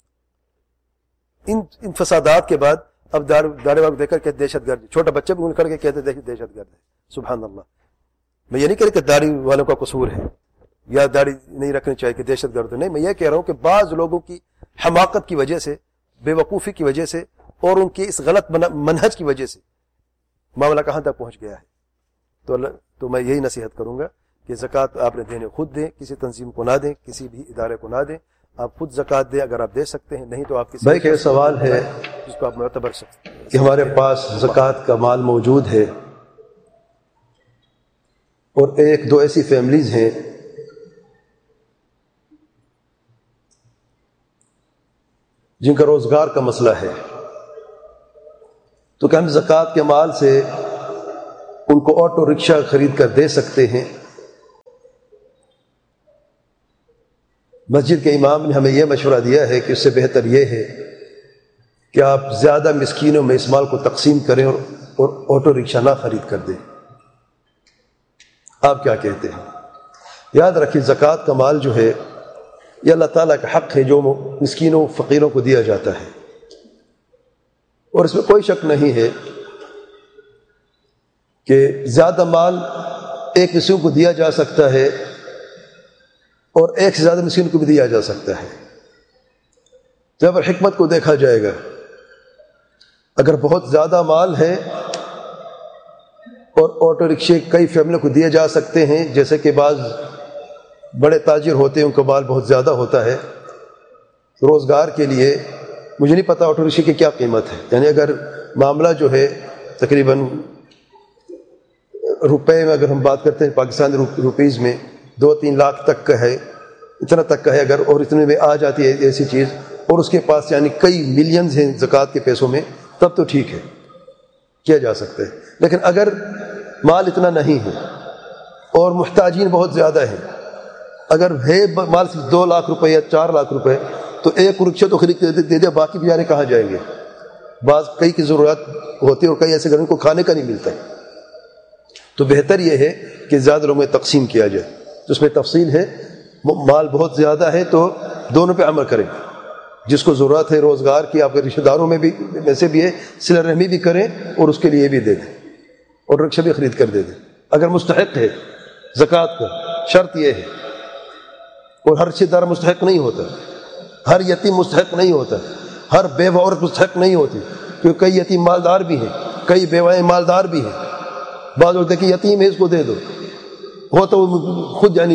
ان ان فسادات کے بعد اب داڑھی والے دیکھ کر کہ دہشت گرد، چھوٹا بچہ بھی کر کے کہتے دہشت گرد ہے. سبحان اللہ. میں یہ نہیں کہہ رہا کہ داڑھی والوں کا قصور ہے یا داڑھی نہیں رکھنی چاہیے کہ دہشت گرد نہیں، میں یہ کہہ رہا ہوں کہ بعض لوگوں کی حماقت کی وجہ سے، بے وقوفی کی وجہ سے اور ان کی اس غلط منہج کی وجہ سے معاملہ کہاں تک پہنچ گیا ہے. تو تو میں یہی نصیحت کروں گا کہ زکوٰۃ آپ نے دینے خود دیں، کسی تنظیم کو نہ دیں، کسی بھی ادارے کو نہ دیں. آپ خود زکوٰۃ دیں اگر آپ دے سکتے ہیں، نہیں تو آپ کسی بھائی کا سوال ہے جس کو آپ معتبر سکتے کہ ہمارے پاس زکوٰۃ کا مال موجود ہے اور ایک دو ایسی فیملیز ہیں جن کا روزگار کا مسئلہ ہے، تو کہ ہم زکوٰۃ کے مال سے ان کو آٹو رکشہ خرید کر دے سکتے ہیں مسجد کے امام نے ہمیں یہ مشورہ دیا ہے کہ اس سے بہتر یہ ہے کہ آپ زیادہ مسکینوں میں اس مال کو تقسیم کریں اور اور آٹو رکشہ نہ خرید کر دیں. آپ کیا کہتے ہیں؟ یاد رکھیے زکوٰۃ کا مال جو ہے یہ اللہ تعالیٰ کا حق ہے جو مسکینوں فقیروں کو دیا جاتا ہے، اور اس میں کوئی شک نہیں ہے کہ زیادہ مال ایک مسکین کو دیا جا سکتا ہے اور ایک سے زیادہ مسکین کو بھی دیا جا سکتا ہے. جب حکمت کو دیکھا جائے گا، اگر بہت زیادہ مال ہے اور آٹو رکشے کئی فیملیوں کو دیے جا سکتے ہیں، جیسے کہ بعض بڑے تاجر ہوتے ہیں ان کا مال بہت زیادہ ہوتا ہے، روزگار کے لیے مجھے نہیں پتا آٹو رکشے کی کیا قیمت ہے، یعنی اگر معاملہ جو ہے تقریباً روپے میں اگر ہم بات کرتے ہیں پاکستانی روپیز میں دو تین لاکھ تک کا ہے، اتنا تک کا ہے اگر، اور اتنے میں آ جاتی ہے ایسی چیز، اور اس کے پاس یعنی کئی ملینز ہیں زکوٰۃ کے پیسوں میں، تب تو ٹھیک ہے کیا جا سکتا ہے. لیکن اگر مال اتنا نہیں ہے اور محتاجین بہت زیادہ ہیں، اگر ہے مال صرف دو لاکھ روپے یا چار لاکھ روپے تو ایک رکشہ تو خرید کے دے دیا، باقی بیچارے کہاں جائیں گے؟ بعض کئی کی ضرورت ہوتی ہے اور کئی ایسے گھروں کو کھانے کا نہیں ملتا ہے. تو بہتر یہ ہے کہ زیادہ لوگوں میں تقسیم کیا جائے. تو اس میں تفصیل ہے، مال بہت زیادہ ہے تو دونوں پہ عمل کریں، جس کو ضرورت ہے روزگار کی آپ کے رشتہ داروں میں بھی میں سے بھی ہے، صلہ رحمی بھی کریں اور اس کے لیے بھی دے دیں اور رکشہ بھی خرید کر دے دیں. اگر مستحق ہے زکوٰۃ کا، شرط یہ ہے، اور ہر رشتہ دار مستحق نہیں ہوتا، ہر یتیم مستحق نہیں ہوتا، ہر بیوہ عورت مستحق نہیں ہوتی، کیونکہ کئی یتیم مالدار بھی ہیں، کئی بیوائیں مالدار بھی ہیں. بعض لوگ دیکھیں یتیم ہے اس کو دے دو، ہو تو خود یعنی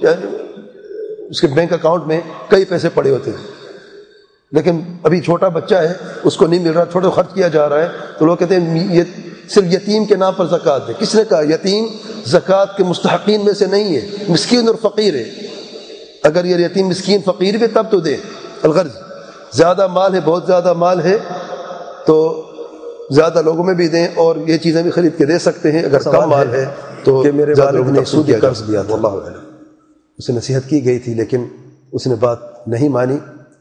اس کے بینک اکاؤنٹ میں کئی پیسے پڑے ہوتے ہیں، لیکن ابھی چھوٹا بچہ ہے اس کو نہیں مل رہا، چھوٹا خرچ کیا جا رہا ہے، تو لوگ کہتے ہیں یہ صرف یتیم کے نام پر زکوٰۃ دے. کس نے کہا یتیم زکوٰۃ کے مستحقین میں سے نہیں ہے، مسکین اور فقیر ہے. اگر یہ یتیم مسکین فقیر بھی تب تو دے. الغرض زیادہ مال ہے، بہت زیادہ مال ہے تو زیادہ لوگوں میں بھی دیں، اور یہ چیزیں بھی خرید کے دے سکتے ہیں. اگر کم مال ہے تو کہ میرے والد نے سودی قرض دیا تھا، اللہ اعلم، اسے نصیحت کی گئی تھی لیکن اس نے بات نہیں مانی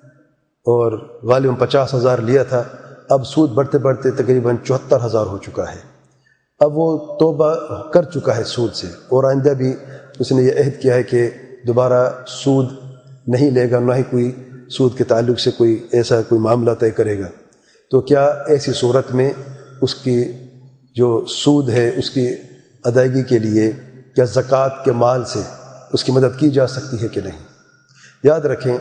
اور غالباً پچاس ہزار لیا تھا. اب سود بڑھتے بڑھتے تقریباً چوہتر ہزار ہو چکا ہے. اب وہ توبہ کر چکا ہے سود سے، اور آئندہ بھی اس نے یہ عہد کیا ہے کہ دوبارہ سود نہیں لے گا، نہ ہی کوئی سود کے تعلق سے کوئی ایسا کوئی معاملہ طے کرے گا. تو کیا ایسی صورت میں اس کی جو سود ہے اس کی ادائیگی کے لیے کیا زکوٰۃ کے مال سے اس کی مدد کی جا سکتی ہے کہ نہیں؟ یاد رکھیں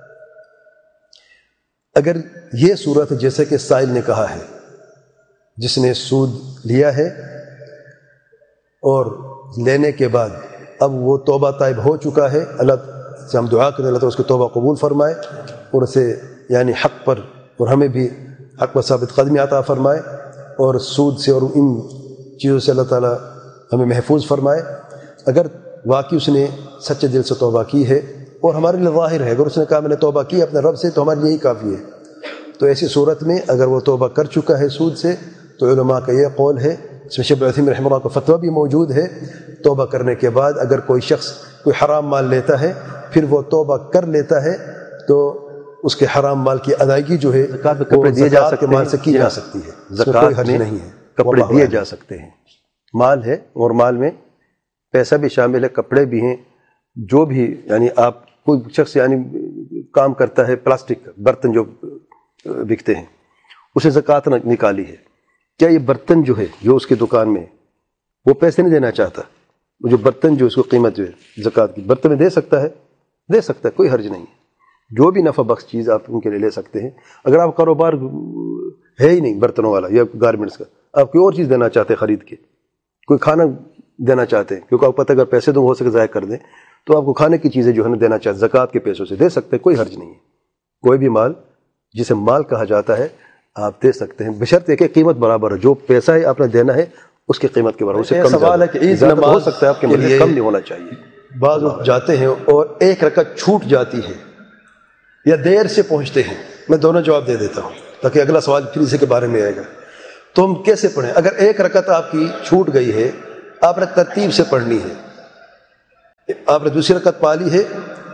اگر یہ صورت جیسے کہ سائل نے کہا ہے، جس نے سود لیا ہے اور لینے کے بعد اب وہ توبہ طائب ہو چکا ہے، اللہ سے ہم دعا کریں اللہ تعالیٰ اس کی توبہ قبول فرمائے اور اسے یعنی حق پر اور ہمیں بھی حق پر ثابت قدمی عطا فرمائے، اور سود سے اور ان چیزوں سے اللہ تعالیٰ ہمیں محفوظ فرمائے. اگر واقعی اس نے سچے دل سے توبہ کی ہے اور ہمارے لیے ظاہر ہے، اگر اس نے کہا میں نے توبہ کی اپنے رب سے تو ہمارے لیے ہی کافی ہے. تو ایسی صورت میں اگر وہ توبہ کر چکا ہے سود سے تو علماء کا یہ قول ہے، اس میں شیخ العثیمین رحمہ اللہ کا فتویٰ بھی موجود ہے، توبہ کرنے کے بعد اگر کوئی شخص کوئی حرام مال لیتا ہے پھر وہ توبہ کر لیتا ہے تو اس کے حرام مال کی ادائیگی جو ہے زکوٰۃ میں کپڑے دیے جا سکتے ہیں، مال سے کی جا سکتی ہے، زکوٰۃ میں نہیں ہے، کپڑے دیے جا سکتے ہیں. مال ہے اور مال میں پیسہ بھی شامل ہے، کپڑے بھی ہیں، جو بھی یعنی آپ کوئی شخص یعنی کام کرتا ہے، پلاسٹک برتن جو بکتے ہیں اسے زکوٰۃ نکالی ہے، کیا یہ برتن جو ہے جو اس کی دکان میں وہ پیسے نہیں دینا چاہتا، وہ جو برتن جو اس کو قیمت جو ہے زکوٰۃ کی برتن میں دے سکتا ہے، دے سکتا ہے، کوئی حرج نہیں ہے. جو بھی نفع بخش چیز آپ ان کے لیے لے سکتے ہیں. اگر آپ کاروبار ہے ہی نہیں برتنوں والا یا گارمنٹس کا، آپ کوئی اور چیز دینا چاہتے ہیں خرید کے، کوئی کھانا دینا چاہتے ہیں، کیونکہ آپ پتہ اگر پیسے دوں ہو سکے ضائع کر دیں، تو آپ کو کھانے کی چیزیں جو ہے نا دینا چاہتے زکوٰۃ کے پیسوں سے دے سکتے ہیں، کوئی حرج نہیں ہے. کوئی بھی مال جسے مال کہا جاتا ہے آپ دے سکتے ہیں، بشرط کہ قیمت برابر ہے، جو پیسہ ہے آپ نے دینا ہے اس کی قیمت کے برابر. اس سے کم سوال ہے کہ عید نماز ہو سکتا ہے آپ کے مجھے کم نہیں ہونا چاہیے. بعض لوگ جاتے ہیں اور ایک رکعت چھوٹ جاتی ہے یا دیر سے پہنچتے ہیں. میں دونوں جواب دے دیتا ہوں تاکہ اگلا سوال پھر اسی کے بارے میں آئے گا. تو ہم کیسے پڑھیں؟ اگر ایک رکعت آپ کی چھوٹ گئی ہے آپ نے ترتیب سے پڑھنی ہے. آپ نے دوسری رکعت پا لی ہے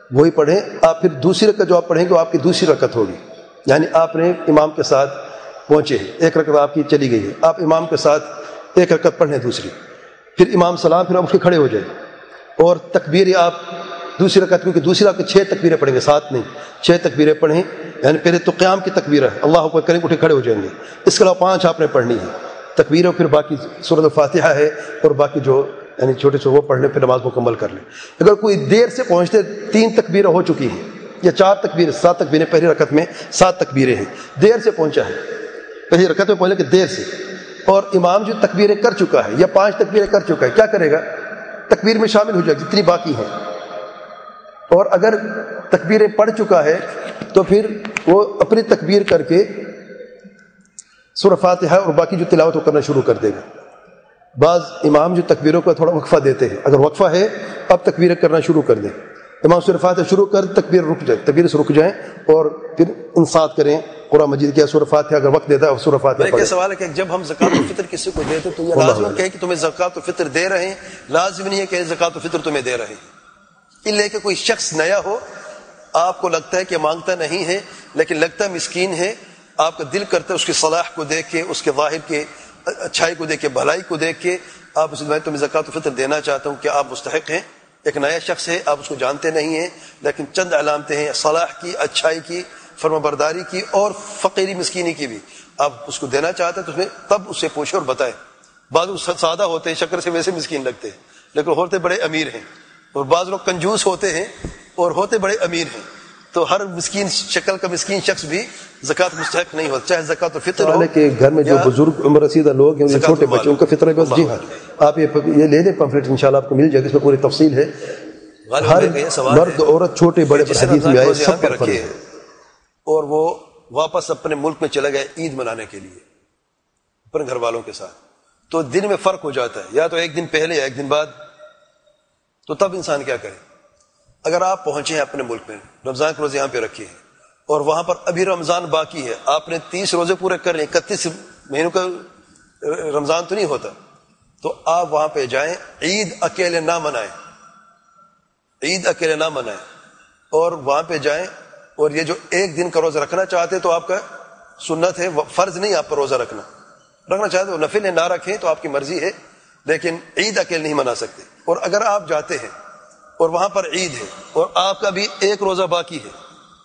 وہی پڑھیں آپ. پھر دوسری رکعت جو آپ پڑھیں گے وہ آپ کی دوسری رکعت ہوگی. یعنی آپ نے امام کے ساتھ پہنچے ہیں, ایک رکعت آپ کی چلی گئی ہے, آپ امام کے ساتھ ایک رکعت پڑھ لیں دوسری, پھر امام سلام, پھر آپ اٹھ کے کھڑے ہو جائیں اور تکبیر آپ دوسری رکعت, کیونکہ دوسری رکعت چھ تکبیریں پڑھیں گے, سات نہیں چھ تکبیریں پڑھیں. یعنی پہلے تو قیام کی تکبیر ہے, اللہ اکبر کریں اٹھے کھڑے ہو جائیں گے, اس کے علاوہ پانچ آپ نے پڑھنی ہے تکبیر, اور پھر باقی سورۃ الفاتحہ ہے اور باقی جو یعنی چھوٹے سے وہ پڑھ لیں, پھر نماز مکمل کر لیں. اگر کوئی دیر سے پہنچتے, تین تکبیریں ہو چکی ہیں یا چار تکبیریں, سات تکبیریں پہلی رکعت میں سات تکبیریں ہیں, دیر سے پہنچا ہے پہلی رکعت میں پہلے کہ دیر سے, اور امام جو تکبیریں کر چکا ہے یا پانچ تکبیریں کر چکا ہے, کیا کرے گا؟ تکبیر میں شامل ہو جائے جتنی باقی ہیں. اور اگر تکبیریں پڑھ چکا ہے تو پھر وہ اپنی تکبیر کر کے سورہ فاتحہ اور باقی جو تلاوت وہ کرنا شروع کر دے گا. بعض امام جو تکبیروں کو تھوڑا وقفہ دیتے ہیں, اگر وقفہ ہے اب تکبیریں کرنا شروع کر دیں, امام سورہ فاتحہ شروع کر تکبیر رک جائے, تکبیر سے رک جائیں اور پھر انصات کریں قرآن مجید کیا سورہ فاتحہ اگر وقت دیتا ہے سورہ فاتحہ پڑھیں. سوال ہے کہ جب ہم زکات الفطر کسی کو دیتے تو یہ لازم ہے کہ تمہیں زکات الفطر دے رہے ہیں, لازم نہیں ہے کہ زکات الفطر تمہیں دے رہے ہیں. لے کے کوئی شخص نیا ہو, آپ کو لگتا ہے کہ مانگتا نہیں ہے لیکن لگتا مسکین ہے, آپ کا دل کرتا ہے اس کی صلاح کو دیکھ کے, اس کے ظاہر کے اچھائی کو دیکھ کے, بھلائی کو دیکھ کے آپ اسے میں تمہیں زکات الفطر دینا چاہتا ہوں, کہ آپ مستحق ہیں. ایک نیا شخص ہے, آپ اس کو جانتے نہیں ہیں, لیکن چند علامتیں ہیں صلاح کی, اچھائی کی, فرما برداری کی اور فقیری مسکینی کی بھی, آپ اس کو دینا چاہتے ہیں تو اس میں تب اس سے پوچھے اور بتائیں. بعض سادہ ہوتے ہیں, شکر سے ویسے مسکین لگتے ہیں لیکن ہوتے بڑے امیر ہیں, اور بعض لوگ کنجوس ہوتے ہیں اور ہوتے بڑے امیر ہیں. تو ہر مسکین شکل کا مسکین شخص بھی زکات مستحق نہیں ہوتا, چاہے زکات الفطر ہو. کہ گھر میں جو بزرگ عمر رسیدہ لوگ ہیں, چھوٹے بچے, ان کا فطرہ بس. جی ہاں, آپ یہ لے لیں پمفلٹ, انشاءاللہ آپ کو مل جائے گا, اس میں پوری تفصیل ہے. ہر مرد عورت چھوٹے بڑے حدیث میں آئے سب پر فرض ہے. اور وہ واپس اپنے ملک میں چلا گئے عید منانے کے لیے اپنے گھر والوں کے ساتھ, تو دن میں فرق ہو جاتا ہے, یا تو ایک دن پہلے یا ایک دن بعد. تو تب انسان کیا کرے؟ اگر آپ پہنچے ہیں اپنے ملک میں, رمضان کے روزے یہاں پہ رکھے ہیں اور وہاں پر ابھی رمضان باقی ہے, آپ نے تیس روزے پورے کر لیں, اکتیس مہینوں کا رمضان تو نہیں ہوتا, تو آپ وہاں پہ جائیں, عید اکیلے نہ منائیں, عید اکیلے نہ منائیں, اور وہاں پہ جائیں. اور یہ جو ایک دن کا روزہ رکھنا چاہتے تو آپ کا سنت ہے, فرض نہیں آپ پر روزہ رکھنا, رکھنا چاہتے تو نفل ہے, نہ رکھیں تو آپ کی مرضی ہے, لیکن عید اکیلے نہیں منا سکتے. اور اگر آپ جاتے ہیں اور وہاں پر عید ہے اور آپ کا بھی ایک روزہ باقی ہے,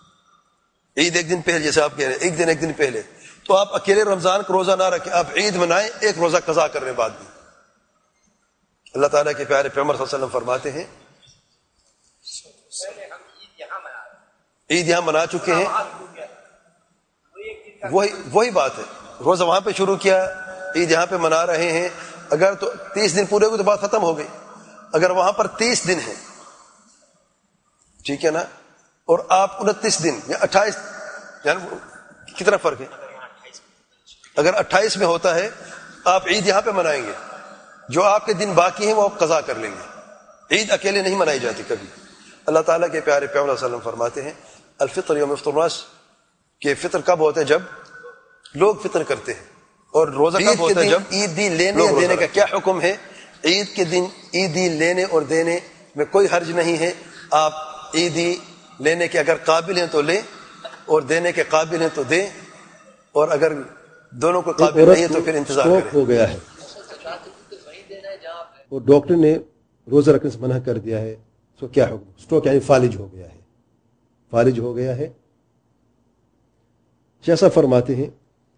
عید ایک دن پہلے, جیسے آپ کہہ رہے ہیں ایک دن ایک دن پہلے, تو آپ اکیلے رمضان کا روزہ نہ رکھیں, آپ عید منائیں ایک روزہ قضا کرنے بعد بھی. اللہ تعالیٰ کے پیارے پیغمبر صلی اللہ علیہ وسلم فرماتے ہیں, عید یہاں منا چکے ہیں, وہی وہی بات ہے, روزہ وہاں پہ شروع کیا, عید یہاں پہ منا رہے ہیں. اگر تو تیس دن پورے ہوئے تو بات ختم ہو گئی. اگر وہاں پر تیس دن ہے, ٹھیک ہے نا, اور آپ انتیس دن یا اٹھائیس, یعنی کتنا فرق ہے؟ اگر اٹھائیس میں ہوتا ہے آپ عید یہاں پہ منائیں گے, جو آپ کے دن باقی ہیں وہ آپ قضا کر لیں گے. عید اکیلے نہیں منائی جاتی کبھی. اللہ تعالیٰ کے پیارے پیغمبر صلی اللہ علیہ وسلم فرماتے ہیں, الفطر یوم افطر الناس, کہ فطر کب ہوتا ہے؟ جب لوگ فطر کرتے ہیں. اور روزہ کب ہوتا ہے؟ جب عیدی لینے اور دینے کا کیا حکم ہے؟ عید کے دن عیدی لینے اور دینے میں کوئی حرج نہیں ہے. آپ عیدی لینے کے اگر قابل ہیں تو لیں, اور دینے کے قابل ہیں تو دیں, اور اگر دونوں کو قابل نہیں ہے تو پھر انتظار کریں. ہو گیا ہے اور ڈاکٹر نے روزہ رکھنے سے منع کر دیا ہے, تو کیا حکم؟ اسٹروک یعنی فالج ہو گیا ہے, فالج ہو گیا ہے. جیسا فرماتے ہیں,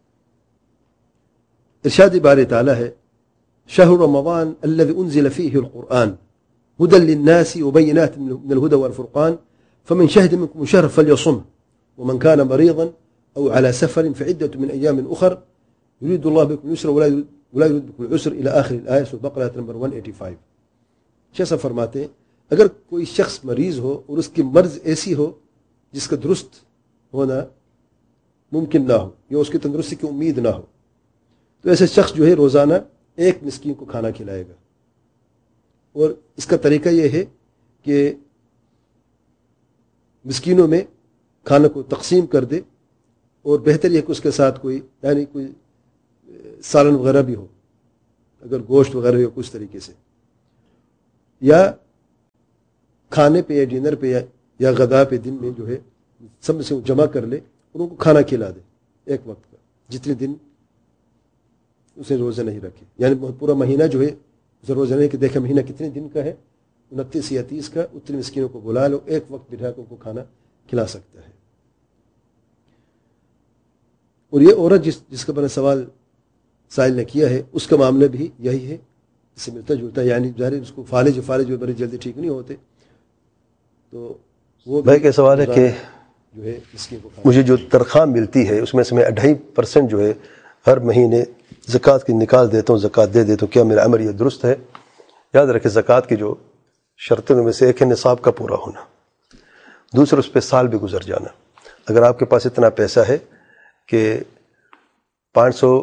ارشاد باری تعالیٰ ہے, شهر رمضان الذي انزل فيه القرآن هدى للناس وبينات من الهدى والفرقان فمن شهد منكم الشهر فليصم ومن كان مريضا او على سفر فعدة من ايام اخر يريد الله بكم اليسر ولا يريد بكم العسر الى اخر الايه سورة البقرة نمبر ایک سو پچاسی. جیسا فرماتے ہیں, اگر کوئی شخص مریض ہو اور اس کی مرض ایسی ہو جس کا درست ہونا ممکن نہ ہو یا اس کی تندرستی کی امید نہ ہو, تو ایسے شخص جو ہے روزانہ ایک مسکین کو کھانا کھلائے گا. اور اس کا طریقہ یہ ہے کہ مسکینوں میں کھانا کو تقسیم کر دے, اور بہتر یہ کہ اس کے ساتھ کوئی یعنی کوئی سالن وغیرہ بھی ہو, اگر گوشت وغیرہ ہو کچھ طریقے سے, یا کھانے پہ یا ڈنر پہ یا یا غدا پہ دن میں جو ہے سب سے جمع کر لے اور ان کو کھانا کھلا دے ایک وقت کا، جتنے دن اسے روزہ نہیں رکھے، یعنی پورا مہینہ جو ہے اسے روزہ نہیں کہ دیکھے مہینہ کتنے دن کا ہے، انتیس یا تیس کا، اتنے مسکینوں کو بلا لو، ایک وقت بٹھا کے ان کو کھانا کھلا سکتا ہے۔ اور یہ عورت جس جس کا بنا سوال سائل نے کیا ہے اس کا معاملہ بھی یہی ہے، اس سے ملتا جلتا ہے، یعنی ظاہر اس کو فالج فالج جو بڑی جلدی ٹھیک نہیں ہوتے، تو وہ بھائی کا سوال ہے کہ جو ہے مسکین کو مجھے جو تنخواہ ملتی ہے اس میں سے میں ڈھائی پرسنٹ جو ہے ہر مہینے زکوٰۃ کی نکال دیتا ہوں، زکوٰۃ دے دیتا ہوں، کیا میرا عمل یہ درست ہے؟ یاد رکھیں زکوٰۃ کی جو شرطوں میں سے ایک ہے نصاب کا پورا ہونا، دوسرا اس پہ سال بھی گزر جانا۔ اگر آپ کے پاس اتنا پیسہ ہے کہ پانچ سو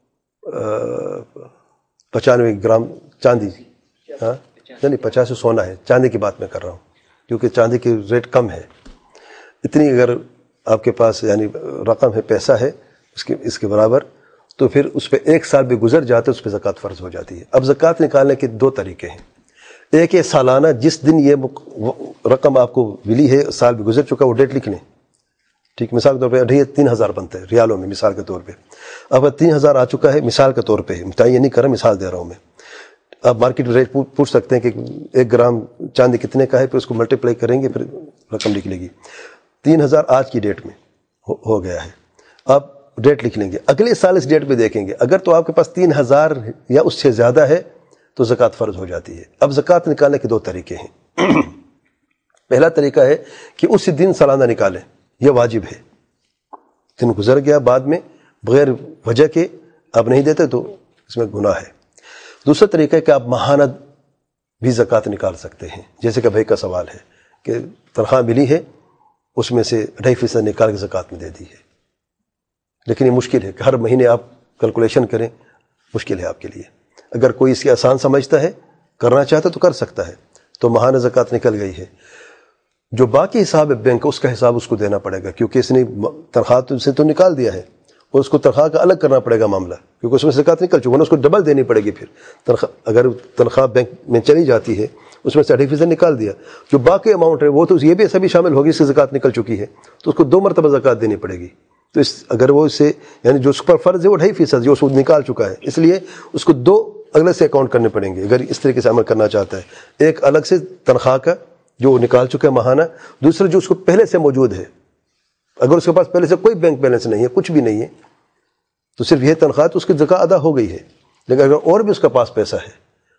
پچانوے گرام چاندی، ہاں نہیں پچاس سو سونا ہے، چاندی کی بات میں کر رہا ہوں کیونکہ چاندی کی ریٹ کم ہے، اتنی اگر آپ کے پاس یعنی رقم ہے، پیسہ ہے اس کے اس کے برابر، تو پھر اس پہ ایک سال بھی گزر جاتا ہے، اس پہ زکوٰۃ فرض ہو جاتی ہے۔ اب زکوٰۃ نکالنے کے دو طریقے ہیں، ایک ہے سالانہ، جس دن یہ رقم آپ کو ملی ہے سال بھی گزر چکا، وہ ڈیٹ لکھ لیں، ٹھیک، مثال کے طور پہ ڈھائی تین ہزار بنتا ہے ریالوں میں، مثال کے طور پہ اب تین ہزار آ چکا ہے، مثال کے طور پہ متعین نہیں کر رہا، مثال دے رہا ہوں میں، آپ مارکیٹ ریٹ پوچھ سکتے ہیں کہ ایک گرام چاندی کتنے کا ہے، پھر اس کو ملٹیپلائی کریں گے، پھر رقم نکلے گی۔ تین ہزار آج کی ڈیٹ میں ہو گیا ہے، آپ ڈیٹ لکھ لیں گے، اگلے سال اس ڈیٹ پہ دیکھیں گے، اگر تو آپ کے پاس تین ہزار یا اس سے زیادہ ہے تو زکوٰۃ فرض ہو جاتی ہے۔ اب زکوٰۃ نکالنے کے دو طریقے ہیں، پہلا طریقہ ہے کہ اسی دن سالانہ نکالیں، یہ واجب ہے، دن گزر گیا بعد میں بغیر وجہ کے آپ نہیں دیتے تو اس میں گناہ ہے۔ دوسرا طریقہ ہے کہ آپ ماہانہ بھی زکوٰۃ نکال سکتے ہیں، جیسے کہ بھائی کا سوال ہے کہ تنخواہ ملی ہے اس میں سے ڈھائی فیصد نکال کے زکوٰۃ میں دے دی ہے، لیکن یہ مشکل ہے کہ ہر مہینے آپ کیلکولیشن کریں، مشکل ہے آپ کے لیے۔ اگر کوئی اس کی آسان سمجھتا ہے، کرنا چاہتا تو کر سکتا ہے، تو ماہانہ زکوٰۃ نکل گئی ہے۔ جو باقی حساب ہے بینک کا، اس کا حساب اس کو دینا پڑے گا، کیونکہ اس نے تنخواہ سے تو نکال دیا ہے، اور اس کو تنخواہ کا الگ کرنا پڑے گا معاملہ، کیونکہ اس میں زکوٰۃ نکل چکا ہے، اس کو ڈبل دینی پڑے گی پھر تنخواہ۔ اگر تنخواہ بینک میں چلی جاتی ہے، اس میں سے ڈھائی فیصد نکال دیا، جو باقی اماؤنٹ ہے وہ تو یہ بھی سبھی شامل ہوگی، اس کی زکوٰۃ نکل چکی ہے، تو اس کو دو مرتبہ زکوٰۃ دینی پڑے گی۔ تو اس اگر وہ اس سے یعنی جو اس پر فرض ہے وہ ڈھائی فیصد جو اس کو نکال چکا ہے، اس لیے اس کو دو اگلے سے اکاؤنٹ کرنے پڑیں گے اگر اس طریقے سے عمل کرنا چاہتا ہے، ایک الگ سے تنخواہ کا جو وہ نکال چکا ہے ماہانہ، دوسرا جو اس کو پہلے سے موجود ہے، اگر اس کے پاس پہلے سے کوئی بینک بیلنس نہیں ہے، کچھ بھی نہیں ہے، تو صرف یہ تنخواہ تو اس کی زکوٰۃ ادا ہو گئی ہے، لیکن اگر اور بھی اس کے پاس پیسہ ہے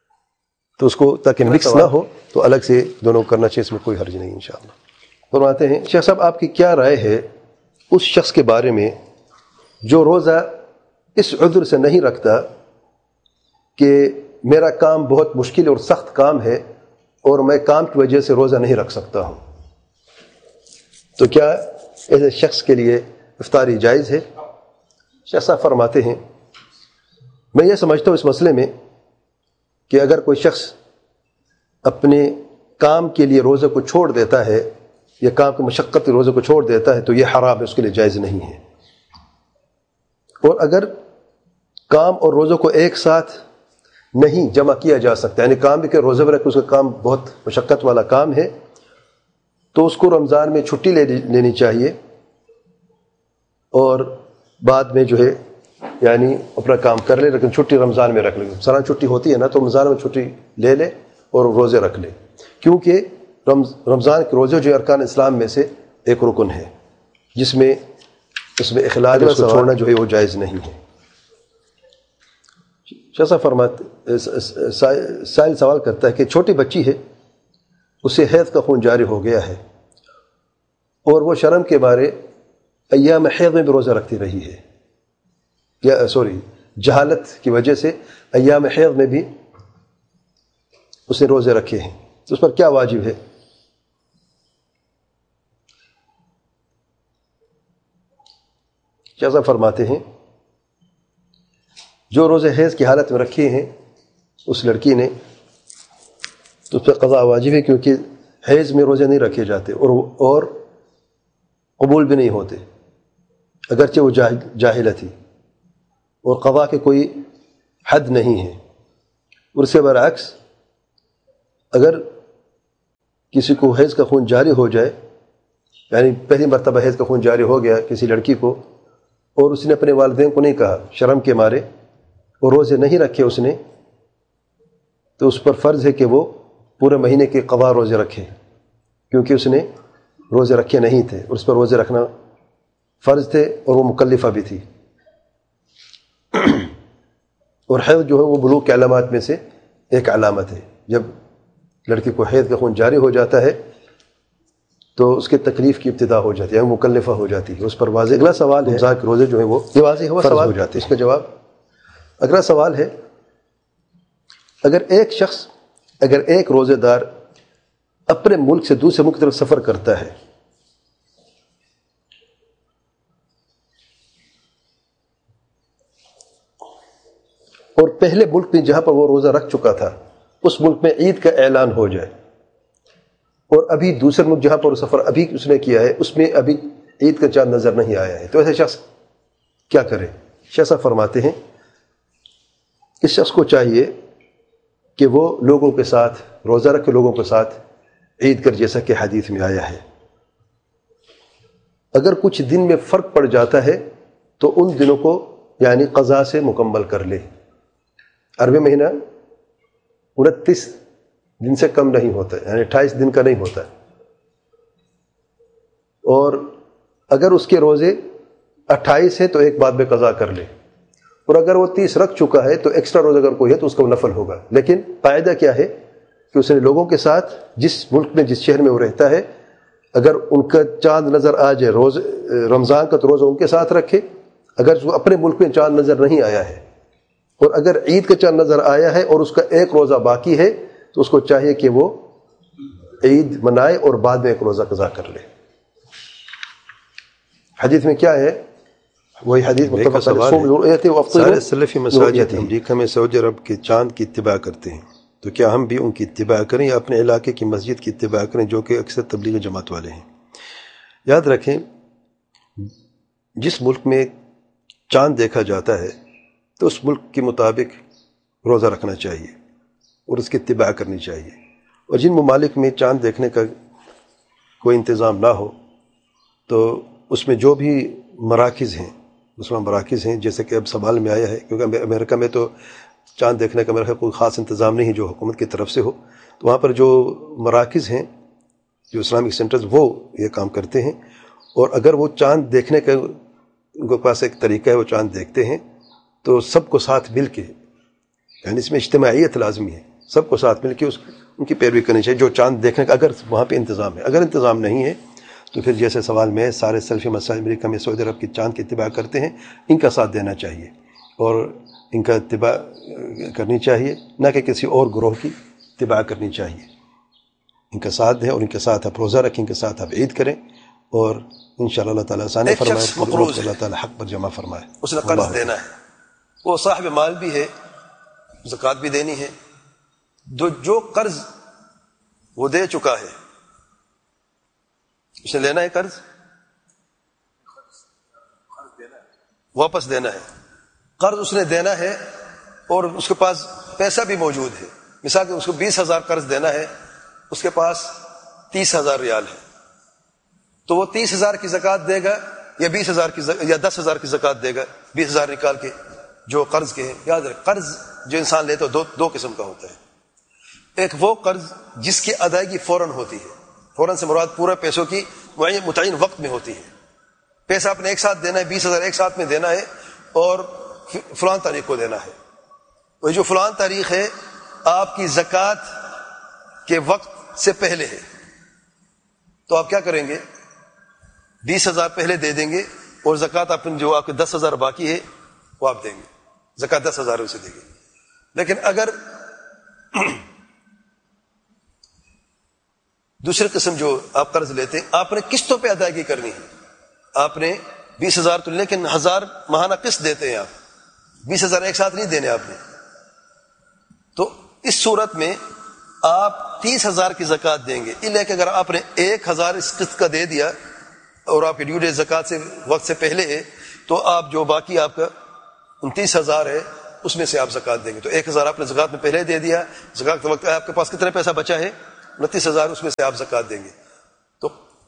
تو اس کو تاکہ مکس نہ ہو تو الگ سے دونوں کرنا چاہیے، اس میں کوئی حرج نہیں انشاءاللہ۔ فرماتے ہیں شیخ صاحب آپ کی کیا رائے ہے اس شخص کے بارے میں جو روزہ اس عذر سے نہیں رکھتا کہ میرا کام بہت مشکل اور سخت کام ہے اور میں کام کی وجہ سے روزہ نہیں رکھ سکتا ہوں، تو کیا ایسے شخص کے لیے افطاری جائز ہے؟ شیخ صاحب فرماتے ہیں میں یہ سمجھتا ہوں اس مسئلے میں کہ اگر کوئی شخص اپنے کام کے لیے روزے کو چھوڑ دیتا ہے یا کام کی مشقت روزے کو چھوڑ دیتا ہے تو یہ حرام ہے، اس کے لیے جائز نہیں ہے۔ اور اگر کام اور روزوں کو ایک ساتھ نہیں جمع کیا جا سکتا، یعنی کام بھی کہ روزے میں رکھ اس کا کام بہت مشقت والا کام ہے، تو اس کو رمضان میں چھٹی لے لینی چاہیے اور بعد میں جو ہے یعنی اپنا کام کر لے، لیکن چھٹی رمضان میں رکھ لے۔ سالانہ چھٹی ہوتی ہے نا، تو رمضان میں چھٹی لے لے اور روزے رکھ لے، کیونکہ رمضان کے روزے جو ارکان اسلام میں سے ایک رکن ہے جس میں اس میں اخلال اس کو چھوڑنا جو ہے وہ جائز نہیں ہے۔ شیخ فرماتے سائل سوال کرتا ہے کہ چھوٹی بچی ہے، اسے حیض کا خون جاری ہو گیا ہے اور وہ شرم کے بارے ایام حیض میں بھی روزہ رکھتی رہی ہے، یا سوری جہالت کی وجہ سے ایام حیض میں بھی اس نے روزے رکھے ہیں، تو اس پر کیا واجب ہے؟ شیخ صاحب فرماتے ہیں جو روزے حیض کی حالت میں رکھے ہیں اس لڑکی نے، تو اس پر قضا واجب ہے، کیونکہ حیض میں روزے نہیں رکھے جاتے اور اور قبول بھی نہیں ہوتے، اگرچہ وہ جاہلہ تھی، اور قضا کے کوئی حد نہیں ہے۔ اور اس کے برعکس اگر کسی کو حیض کا خون جاری ہو جائے یعنی پہلی مرتبہ حیض کا خون جاری ہو گیا کسی لڑکی کو اور اس نے اپنے والدین کو نہیں کہا شرم کے مارے اور روزے نہیں رکھے اس نے، تو اس پر فرض ہے کہ وہ پورے مہینے کے قضا روزے رکھے، کیونکہ اس نے روزے رکھے نہیں تھے اور اس پر روزے رکھنا فرض تھے اور وہ مکلفہ بھی تھی۔ اور حیض جو ہے وہ بلوغ کے علامات میں سے ایک علامت ہے۔ جب لڑکی کو حیض کا خون جاری ہو جاتا ہے تو اس کے تکلیف کی ابتدا ہو جاتی ہے، وہ مکلفہ ہو جاتی ہے، اس پر واضح۔ اگلا سوال ہے رمضان کے روزے جو ہیں وہ یہ واضح ہوا سوال ہو جاتے ہیں، اس کا جواب اگلا سوال ہے اگر ایک شخص اگر ایک روزے دار اپنے ملک سے دوسرے ملک کی طرف سفر کرتا ہے اور پہلے ملک میں جہاں پر وہ روزہ رکھ چکا تھا اس ملک میں عید کا اعلان ہو جائے اور ابھی دوسرے ملک جہاں پر سفر ابھی اس نے کیا ہے اس میں ابھی عید کا چاند نظر نہیں آیا ہے، تو ایسے شخص کیا کرے؟ شیخ صاحب فرماتے ہیں اس شخص کو چاہیے کہ وہ لوگوں کے ساتھ روزہ رکھ کے لوگوں کے ساتھ عید کر، جیسا کہ حدیث میں آیا ہے۔ اگر کچھ دن میں فرق پڑ جاتا ہے تو ان دنوں کو یعنی قضا سے مکمل کر لے۔ عربی مہینہ انتیس دن سے کم نہیں ہوتا، یعنی اٹھائیس دن کا نہیں ہوتا، اور اگر اس کے روزے اٹھائیس ہیں تو ایک بعد میں قضا کر لے، اور اگر وہ تیس رکھ چکا ہے تو ایکسٹرا روزہ اگر کوئی ہے تو اس کا وہ نفل ہوگا۔ لیکن قاعدہ کیا ہے کہ اس نے لوگوں کے ساتھ جس ملک میں جس شہر میں وہ رہتا ہے اگر ان کا چاند نظر آ جائے روز رمضان کا تو روزہ ان کے ساتھ رکھے، اگر وہ اپنے ملک میں چاند نظر نہیں آیا ہے اور اگر عید کا چاند نظر آیا ہے اور اس کا ایک روزہ باقی ہے تو اس کو چاہیے کہ وہ عید منائے اور بعد میں ایک روزہ قضا کر لے۔ حدیث میں کیا ہے؟ وہی حدیث متفق علیہ۔ سارے سلفی مساجد امریکہ میں سعودی عرب کے چاند کی اتباع کرتے ہیں، تو کیا ہم بھی ان کی اتباع کریں یا اپنے علاقے کی مسجد کی اتباع کریں جو کہ اکثر تبلیغ جماعت والے ہیں؟ یاد رکھیں جس ملک میں چاند دیکھا جاتا ہے تو اس ملک کے مطابق روزہ رکھنا چاہیے اور اس کی اتباع کرنی چاہیے، اور جن ممالک میں چاند دیکھنے کا کوئی انتظام نہ ہو تو اس میں جو بھی مراکز ہیں مسلمان مراکز ہیں، جیسے کہ اب سوال میں آیا ہے کیونکہ امریکہ میں تو چاند دیکھنے کا میرا کوئی خاص انتظام نہیں جو حکومت کی طرف سے ہو، تو وہاں پر جو مراکز ہیں جو اسلامک سینٹرز وہ یہ کام کرتے ہیں، اور اگر وہ چاند دیکھنے کا ان کے پاس ایک طریقہ ہے وہ چاند دیکھتے ہیں تو سب کو ساتھ مل کے، یعنی اس میں اجتماعیت لازمی ہے، سب کو ساتھ مل کے اس ان کی پیروی کرنی چاہیے جو چاند دیکھنے کا اگر وہاں پہ انتظام ہے۔ اگر انتظام نہیں ہے تو پھر جیسے سوال میں سارے سلفی مساجد امریکہ میں سعودی عرب کی چاند کی اتباع کرتے ہیں ان کا ساتھ دینا چاہیے اور ان کا اتباع کرنی چاہیے، نہ کہ کسی اور گروہ کی اتباع کرنی چاہیے۔ ان کا ساتھ دیں اور ان کے ساتھ آپ روزہ رکھیں، ان کے ساتھ آپ عید کریں، اور انشاءاللہ اللہ تعالیٰ آسانی فرمائے، اللہ تعالیٰ حق پر جمع فرمائے۔ اس نے قرض دینا ہے، وہ صاحب مال بھی ہے، زکوٰۃ بھی دینی ہے، جو جو قرض وہ دے چکا ہے اس نے لینا ہے، قرض واپس دینا ہے، قرض اس نے دینا ہے اور اس کے پاس پیسہ بھی موجود ہے۔ مثال کہ اس کو بیس ہزار قرض دینا ہے، اس کے پاس تیس ہزار ریال ہے، تو وہ تیس ہزار کی زکوٰۃ دے گا یا بیس ہزار کی زک... یا دس ہزار کی زکوٰۃ دے گا، بیس ہزار نکال کے جو قرض کے ہیں۔ یاد رکھ قرض جو انسان لیتا ہے دو دو قسم کا ہوتا ہے، ایک وہ قرض جس کی ادائیگی فوراً ہوتی ہے، فوراً سے مراد پورا پیسوں کی متعین وقت میں ہوتی ہے، پیسہ آپ نے ایک ساتھ دینا ہے، بیس ہزار ایک ساتھ میں دینا ہے اور فلان تاریخ کو دینا ہے، وہ جو فلان تاریخ ہے آپ کی زکوٰۃ کے وقت سے پہلے ہے، تو آپ کیا کریں گے؟ بیس ہزار پہلے دے دیں گے اور زکوٰۃ آپ جو آپ کے دس ہزار باقی ہے وہ آپ دیں گے، زکوٰۃ دس ہزار اسے دیں گے۔ لیکن اگر دوسری قسم جو آپ قرض لیتے ہیں آپ نے قسطوں پہ ادائیگی کرنی ہے، آپ نے بیس ہزار تو لیکن ہزار ماہانہ قسط دیتے ہیں، آپ بیس ہزار ایک ساتھ نہیں دینے آپ نے، تو اس صورت میں آپ تیس ہزار کی زکوٰۃ دیں گے، اس لیے کہ اگر آپ نے ایک ہزار اس قسط کا دے دیا اور آپ کی ڈیو ڈیٹ زکوٰۃ سے وقت سے پہلے ہے تو آپ جو باقی آپ کا انتیس ہزار ہے اس میں سے آپ زکوٰۃ دیں گے، تو ایک ہزار آپ نے زکوٰۃ میں پہلے دے دیا، زکوٰۃ کے وقت آپ کے پاس کتنا پیسہ بچا ہے؟ انتیس ہزار، اس میں سے آپ زکوٰۃ دیں گے۔ تو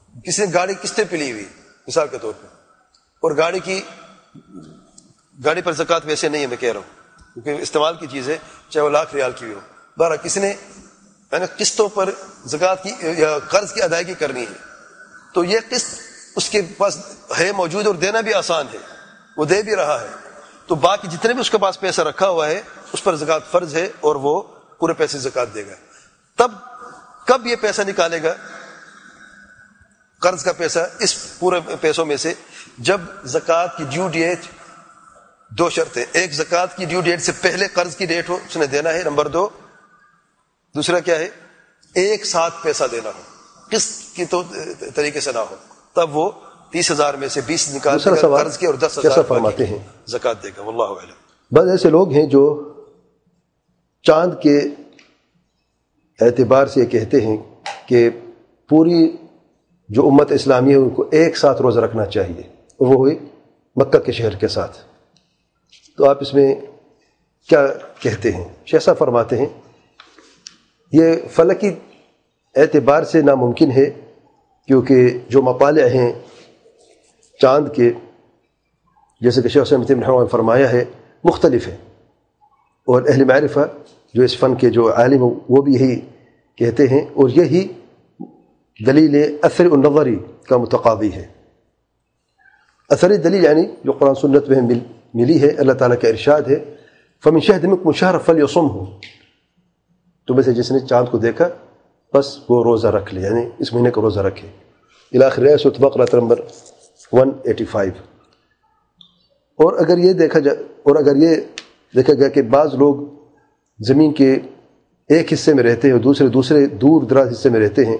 کسی نے گاڑی قسطیں پہ لی ہوئی مثال کے طور پہ, اور گاڑی کی گاڑی پر زکوٰۃ ویسے نہیں ہے, میں کہہ رہا ہوں کیونکہ استعمال کی چیز ہے, چاہے وہ لاکھ ریال کی بھی ہو. بہرحال کسی نے یعنی قسطوں پر زکوٰۃ کی یا قرض کی ادائیگی کرنی ہے, تو یہ قسط اس کے پاس ہے موجود اور دینا بھی آسان ہے, وہ دے بھی رہا ہے, تو باقی جتنے بھی اس کے پاس پیسہ رکھا ہوا ہے اس پر زکوٰۃ فرض ہے اور وہ پورے پیسے زکوٰۃ دے گا. تب کب یہ پیسہ نکالے گا قرض کا پیسہ اس پورے پیسوں میں سے؟ جب زکوٰۃ کی ڈیو ڈیٹ, دو شرطیں, ایک زکوٰۃ کی ڈیو ڈیٹ سے پہلے قرض کی ڈیٹ ہو اس نے دینا ہے, نمبر دو دوسرا کیا ہے, ایک ساتھ پیسہ دینا ہو, قسط کی تو طریقے سے نہ ہو, تب وہ تیس ہزار میں سے بیس نکال قرض کے اور دس ہزار فرماتے ہیں زکوٰۃ دے گا. واللہ اعلم. بعض ایسے لوگ ہیں جو چاند کے اعتبار سے یہ کہتے ہیں کہ پوری جو امت اسلامی ہے ان کو ایک ساتھ روزہ رکھنا چاہیے, وہ ہوئی مکہ کے شہر کے ساتھ. تو آپ اس میں کیا کہتے ہیں؟ شیخ صاحب فرماتے ہیں یہ فلکی اعتبار سے ناممکن ہے, کیونکہ جو مطالع ہیں چاند کے, جیسے کہ شیخ صاحب نے فرمایا ہے, مختلف ہے, اور اہل معرفہ جو اس فن کے جو عالم وہ بھی یہی کہتے ہیں, اور یہی دلیل اثر النظری کا متقاضی ہے. اثری دلیل یعنی جو قرآن سنت میں مل ملی ہے, اللہ تعالیٰ کا ارشاد ہے فمن شہد منکم الشہر فلیصمہ, تو میں سے جس نے چاند کو دیکھا بس وہ روزہ رکھ لے, یعنی اس مہینے کا روزہ رکھے. الی آخر سورۃ بقرہ نمبر ایک سو پچاسی. اور اگر یہ دیکھا جائے اور اگر یہ دیکھا گیا کہ بعض لوگ زمین کے ایک حصے میں رہتے ہیں اور دوسرے دوسرے دور دراز حصے میں رہتے ہیں,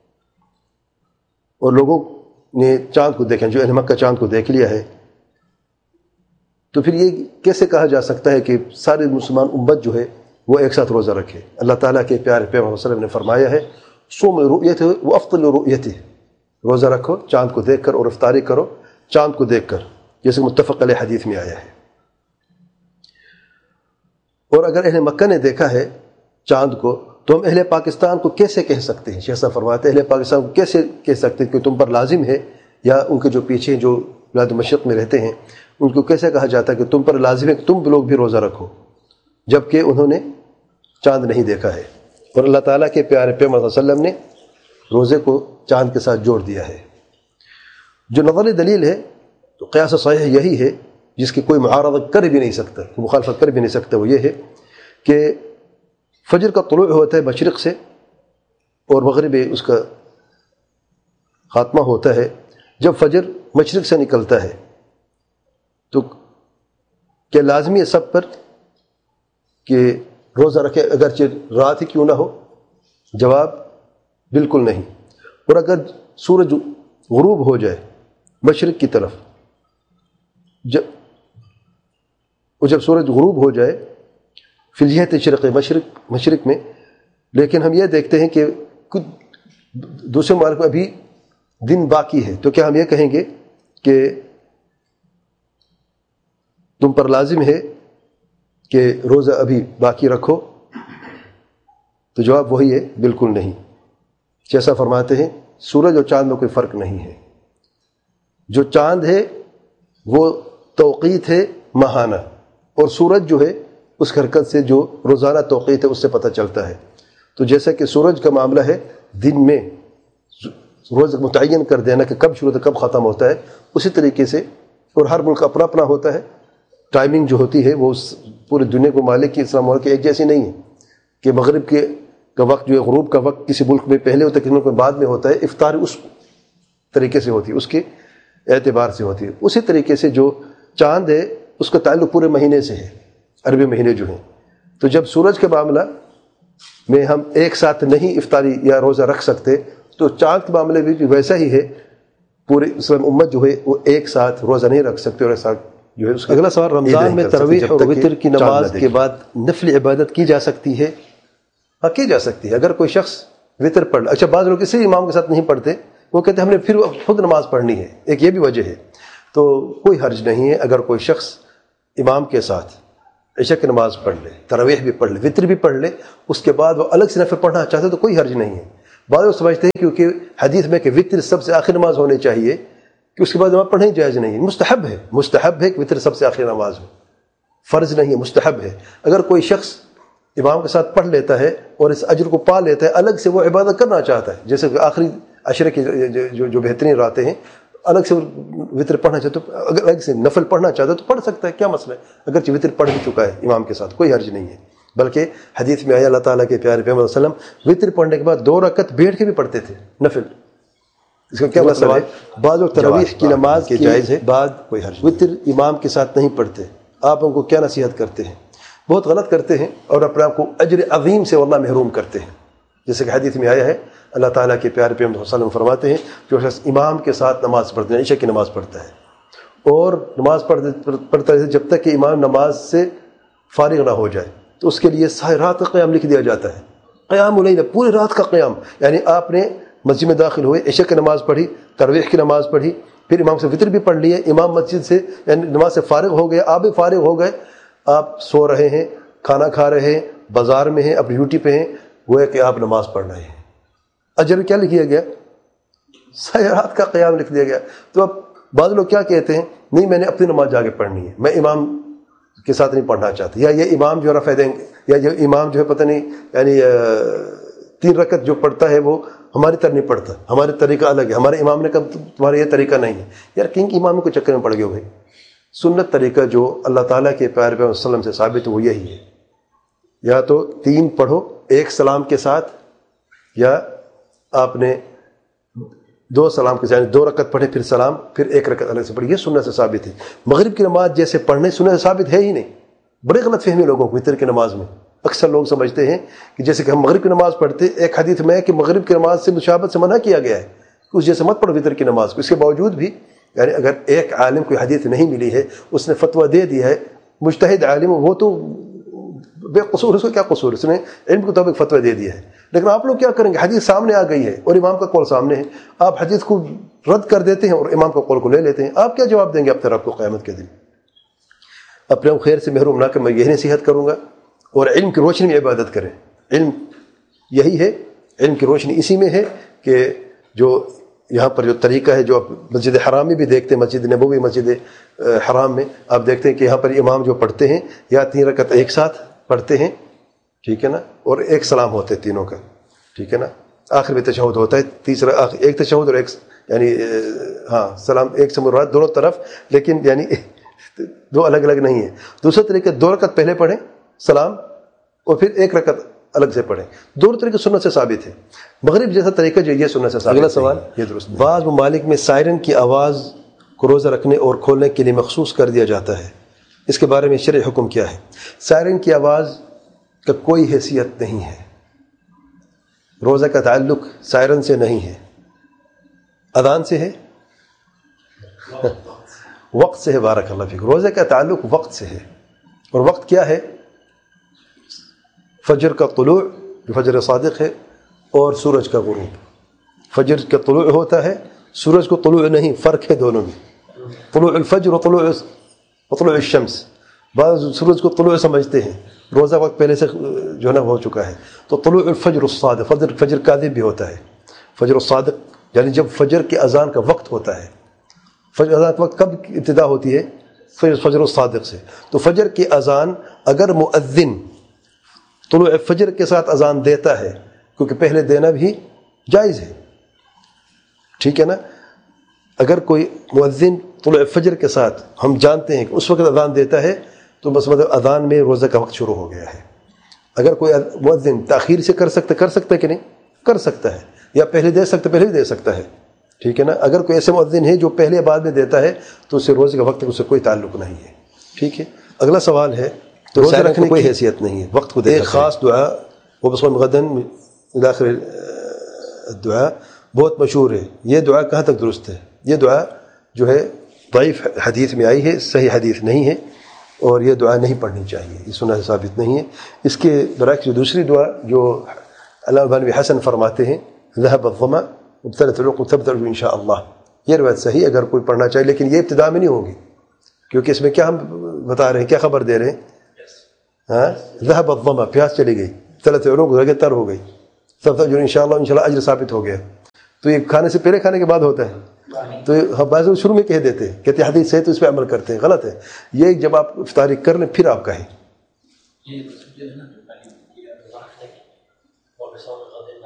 اور لوگوں نے چاند کو دیکھا, جو اہل مکہ چاند کو دیکھ لیا ہے, تو پھر یہ کیسے کہا جا سکتا ہے کہ سارے مسلمان امت جو ہے وہ ایک ساتھ روزہ رکھے؟ اللہ تعالیٰ کے پیارے پیغمبر صلی اللہ علیہ وسلم نے فرمایا ہے صوم رؤیتہ و افطر رؤیتہ, روزہ رکھو چاند کو دیکھ کر اور افطاری کرو چاند کو دیکھ کر, جیسے متفق علیہ حدیث میں آیا ہے. اور اگر اہل مکہ نے دیکھا ہے چاند کو تو ہم اہل پاکستان کو کیسے کہہ سکتے ہیں؟ شیخ صاحب فرماتے ہیں اہل پاکستان کو کیسے کہہ سکتے ہیں کہ تم پر لازم ہے, یا ان کے جو پیچھے جو بلاد مشرق میں رہتے ہیں ان کو کیسے کہا جاتا ہے کہ تم پر لازم ہے کہ تم لوگ بھی روزہ رکھو, جبکہ انہوں نے چاند نہیں دیکھا ہے. اور اللہ تعالیٰ کے پیارے پیغمبر صلی اللہ علیہ وسلم نے روزے کو چاند کے ساتھ جوڑ دیا ہے. جو نظری دلیل ہے تو قیاس صحیح یہی ہے, جس کی کوئی معارضت کر بھی نہیں سکتا, مخالفت کر بھی نہیں سکتا, وہ یہ ہے کہ فجر کا طلوع ہوتا ہے مشرق سے اور مغرب اس کا خاتمہ ہوتا ہے. جب فجر مشرق سے نکلتا ہے تو کیا لازمی ہے سب پر کہ روزہ رکھے اگرچہ رات ہی کیوں نہ ہو؟ جواب بالکل نہیں. اور اگر سورج غروب ہو جائے مشرق کی طرف, جب اور جب سورج غروب ہو جائے فی الجہت شرق مشرق مشرق میں, لیکن ہم یہ دیکھتے ہیں کہ کچھ دوسرے ممالک میں ابھی دن باقی ہے, تو کیا ہم یہ کہیں گے کہ تم پر لازم ہے کہ روزہ ابھی باقی رکھو؟ تو جواب وہی ہے بالکل نہیں. جیسا فرماتے ہیں سورج اور چاند میں کوئی فرق نہیں ہے. جو چاند ہے وہ توقیت ہے ماہانہ, اور سورج جو ہے اس حرکت سے جو روزانہ توقیت ہے اس سے پتہ چلتا ہے. تو جیسا کہ سورج کا معاملہ ہے دن میں روز متعین کر دینا کہ کب شروع کب ختم ہوتا ہے, اسی طریقے سے اور ہر ملک اپنا اپنا ہوتا ہے, ٹائمنگ جو ہوتی ہے وہ پورے دنیا کو مالک کی اسلام ملک ایک جیسی نہیں ہے کہ مغرب کے کا وقت جو ہے غروب کا وقت کسی ملک میں پہلے ہوتا ہے کسی ملک میں بعد میں ہوتا ہے. افطار اس طریقے سے ہوتی ہے, اس کے اعتبار سے ہوتی ہے. اسی طریقے سے جو چاند ہے اس کا تعلق پورے مہینے سے ہے, عربی مہینے جو ہیں. تو جب سورج کے معاملہ میں ہم ایک ساتھ نہیں افطاری یا روزہ رکھ سکتے, تو چاند کے معاملے میں بھی ویسا ہی ہے, پورے اسلام امت جو ہے وہ ایک ساتھ روزہ نہیں رکھ سکتے اور ایک ساتھ جو ہے. اگلا سوال, رمضان میں تراویح اور وتر کی نماز کے بعد نفل عبادت کی جا سکتی ہے؟ ہاں کی جا سکتی ہے. اگر کوئی شخص وتر پڑھ, اچھا بعض لوگ کسی امام کے ساتھ نہیں پڑھتے, وہ کہتے ہیں ہم نے پھر خود نماز پڑھنی ہے, ایک یہ بھی وجہ ہے. تو کوئی حرج نہیں ہے اگر کوئی شخص امام کے ساتھ عشاء کی نماز پڑھ لے, تراویح بھی پڑھ لے, وتر بھی پڑھ لے, اس کے بعد وہ الگ سے نفل پڑھنا چاہتے تو کوئی حرج نہیں ہے. بعض لوگ سمجھتے ہیں کیونکہ حدیث میں کہ وطر سب سے آخر نماز ہونی چاہیے کہ اس کے بعد نماز پڑھنا ہی جائز نہیں ہے. مستحب ہے, مستحب ہے کہ وطر سب سے آخری نماز ہو, فرض نہیں ہے, مستحب ہے. اگر کوئی شخص امام کے ساتھ پڑھ لیتا ہے اور اس اجر کو پا لیتا ہے, الگ سے وہ عبادت کرنا چاہتا ہے, جیسے کہ آخری عشرے کے جو جو بہترین راتیں ہیں, الگ سے وطر پڑھنا چاہتا ہے, تو اگر الگ سے نفل پڑھنا چاہتا ہے تو پڑھ سکتا ہے, کیا مسئلہ ہے, اگرچہ وطر پڑھ بھی چکا ہے امام کے ساتھ, کوئی حرج نہیں ہے. بلکہ حدیث میں آیا اللہ تعالیٰ کے پیارے پیغمبر صلی اللہ علیہ وسلم وطر پڑھنے کے بعد دو رکعت بیٹھ کے بھی پڑھتے تھے نفل. اس کا کیا مطلب ہے؟ بعض لوگ تراویح کی نماز کے جائز ہے بعد کوئی حرج وطر امام کے ساتھ نہیں پڑھتے. آپ ان کو کیا نصیحت کرتے ہیں؟ بہت غلط کرتے ہیں اور اپنے آپ کو اجر عظیم سے واللہ محروم کرتے ہیں. جیسے کہ حدیث میں آیا ہے, اللہ تعالیٰ کے پیارے پیغمبر صلی اللہ علیہ وسلم فرماتے ہیں جو شخص امام کے ساتھ نماز پڑھتے ہیں, عشاء کی نماز پڑھتا ہے اور نماز پڑھتا ہے جب تک کہ امام نماز سے فارغ نہ ہو جائے, تو اس کے لیے ساری رات کا قیام لکھ دیا جاتا ہے. قیام اللیل, پوری رات کا قیام. یعنی آپ نے مسجد میں داخل ہوئے, عشاء کی نماز پڑھی, تراویح کی نماز پڑھی, پھر امام سے وطر بھی پڑھ لیے, امام مسجد سے یعنی نماز سے فارغ ہو گئے, آپ بھی فارغ ہو گئے, آپ سو رہے ہیں, کھانا کھا رہے ہیں, بازار میں ہیں, اپنی ڈیوٹی پہ ہیں, وہ ہے کہ آپ نماز پڑھ رہے ہیں. اجر کیا لکھ دیا گیا؟ ساری رات کا قیام لکھ دیا گیا. تو اب بعض لوگ کیا کہتے ہیں, نہیں میں نے اپنی نماز جا کے پڑھنی ہے, میں امام کے ساتھ نہیں پڑھنا چاہتا, یا یہ امام جو رفع دیں گے, یا یہ امام جو ہے پتہ نہیں یعنی تین رکعت جو پڑھتا ہے وہ ہماری طرح نہیں پڑھتا, ہمارے طریقہ الگ ہے, ہمارے امام نے کہا تمہارا یہ طریقہ نہیں ہے. یار کن امام کو چکر میں پڑ گئے ہو بھائی؟ سنت طریقہ جو اللہ تعالیٰ کے پیارے پیغمبر صلی اللہ علیہ وسلم سے ثابت ہے وہ یہی ہے, یا تو تین پڑھو ایک سلام کے ساتھ, یا آپ نے دو سلام کے ساتھ دو رکعت پڑھے پھر سلام پھر ایک رکعت الگ سے پڑھی, یہ سنت سے ثابت ہے. مغرب کی نماز جیسے پڑھنے سنت سے ثابت ہے ہی نہیں. بڑے غلط فہمی لوگوں کو وطر کی نماز میں. اکثر لوگ سمجھتے ہیں کہ جیسے کہ ہم مغرب کی نماز پڑھتے, ایک حدیث میں ہے کہ مغرب کی نماز سے مشابہت سے منع کیا گیا ہے, اس جیسے مت پڑھو وطر کی نماز کو. اس کے باوجود بھی یعنی اگر ایک عالم کوئی حدیث نہیں ملی ہے, اس نے فتویٰ دے دیا ہے, مجتہد عالم, وہ تو بے قصور, اس کو کیا قصور, اس نے علم کے مطابق فتویٰ دے دیا ہے. لیکن آپ لوگ کیا کریں گے, حدیث سامنے آ گئی ہے اور امام کا قول سامنے ہے, آپ حدیث کو رد کر دیتے ہیں اور امام کا قول کو لے لیتے ہیں. آپ کیا جواب دیں گے اپنے رب کو قیامت کے دن؟ اپنے خیر سے محروم نہ کر, میں یہی نصیحت کروں گا, اور علم کی روشنی میں عبادت کریں. علم یہی ہے, علم کی روشنی اسی میں ہے کہ جو یہاں پر جو طریقہ ہے, جو آپ مسجد حرام میں بھی دیکھتے ہیں, مسجد نبوی, مسجد حرام میں آپ دیکھتے ہیں کہ یہاں پر امام جو پڑھتے ہیں یا تین رکعت ایک ساتھ پڑھتے ہیں, ٹھیک ہے نا, اور ایک سلام ہوتے ہیں تینوں کا, ٹھیک ہے نا, آخر میں تشہد ہوتا ہے, تیسرا ایک تشہد اور ایک یعنی ہاں سلام ایک سے مراد دونوں طرف, لیکن یعنی دو الگ الگ نہیں ہے. دوسرا طریقہ دو رکعت پہلے پڑھیں سلام اور پھر ایک رکعت الگ سے پڑھیں, دونوں طریقے سنت سے ثابت ہے. مغرب جیسا طریقہ جو یہ سنت سے ثابت ہے. اگلا سوال, یہ درست, بعض ممالک میں سائرن کی آواز کو روزہ رکھنے اور کھولنے کے لیے مخصوص کر دیا جاتا ہے, اس کے بارے میں شرعی حکم کیا ہے؟ سائرن کی آواز کا کوئی حیثیت نہیں ہے, روزہ کا تعلق سائرن سے نہیں ہے, اذان سے ہے, وقت سے ہے. بارک اللہ فیک. روزہ کا تعلق وقت سے ہے, اور وقت کیا ہے؟ فجر کا طلوع جو فجر صادق ہے, اور سورج کا غروب. فجر کا طلوع ہوتا ہے, سورج کو طلوع نہیں, فرق ہے دونوں میں. طلوع الفجر و طلوع و طلوع الشمس. بعض سورج کو طلوع سمجھتے ہیں, روزہ وقت پہلے سے جو ہے نا ہو چکا ہے. تو طلوع الفجر الصادق, فجر فجر کاذب بھی ہوتا ہے. فجر الصادق یعنی جب فجر کی اذان کا وقت ہوتا ہے. فجر اذان کا وقت کب ابتدا ہوتی ہے؟ فجر فجر الصادق سے. تو فجر کی اذان اگر مؤذن طلوع فجر کے ساتھ اذان دیتا ہے, کیونکہ پہلے دینا بھی جائز ہے, ٹھیک ہے نا, اگر کوئی مؤذن طلوع فجر کے ساتھ ہم جانتے ہیں کہ اس وقت اذان دیتا ہے, تو بس مطلب اذان میں روزہ کا وقت شروع ہو گیا ہے. اگر کوئی مؤذن تاخیر سے کر سکتا کر سکتا ہے کہ نہیں کر سکتا ہے, یا پہلے دے سکتا پہلے بھی دے سکتا ہے, ٹھیک ہے نا. اگر کوئی ایسے مؤذن ہے جو پہلے یا بعد میں دیتا ہے تو اس سے روزے کا وقت اس سے کوئی تعلق نہیں ہے, ٹھیک ہے. اگلا سوال ہے, تو روزہ رکھنے کی کوئی حیثیت نہیں ہے, وقت کو ایک خاص دعا وہ بصوم غدن آخر دعا بہت مشہور ہے. یہ دعا کہاں تک درست ہے؟ یہ دعا جو ہے ضعیف حدیث میں آئی ہے, صحیح حدیث نہیں ہے, اور یہ دعا نہیں پڑھنی چاہیے, یہ سنت سے ثابت نہیں ہے. اس کے برعکس جو دوسری دعا جو علامہ بن حسن فرماتے ہیں, ذهب الظما ابتلت العروق تبدأ ان شاء اللہ, یہ روایت صحیح اگر کوئی پڑھنا چاہے, لیکن یہ ابتدا میں نہیں ہوگی, کیونکہ اس میں کیا ہم بتا رہے ہیں, کیا خبر دے رہے ہیں؟ ہاں, ذهب الظما, پیاس چلی گئی, ابتلت العروق رگیں تر ہو گئی, سب جو انشاءاللہ انشاءاللہ اجر ثابت ہو گیا. تو یہ کھانے سے پہلے کھانے کے بعد ہوتا ہے. تو ہم بعض لوگ شروع میں کہہ دیتے ہیں، کہتے ہیں حدیث ہے تو اس پہ عمل کرتے ہیں. غلط ہے. یہ جب آپ افطاری کر لیں پھر آپ کہیں.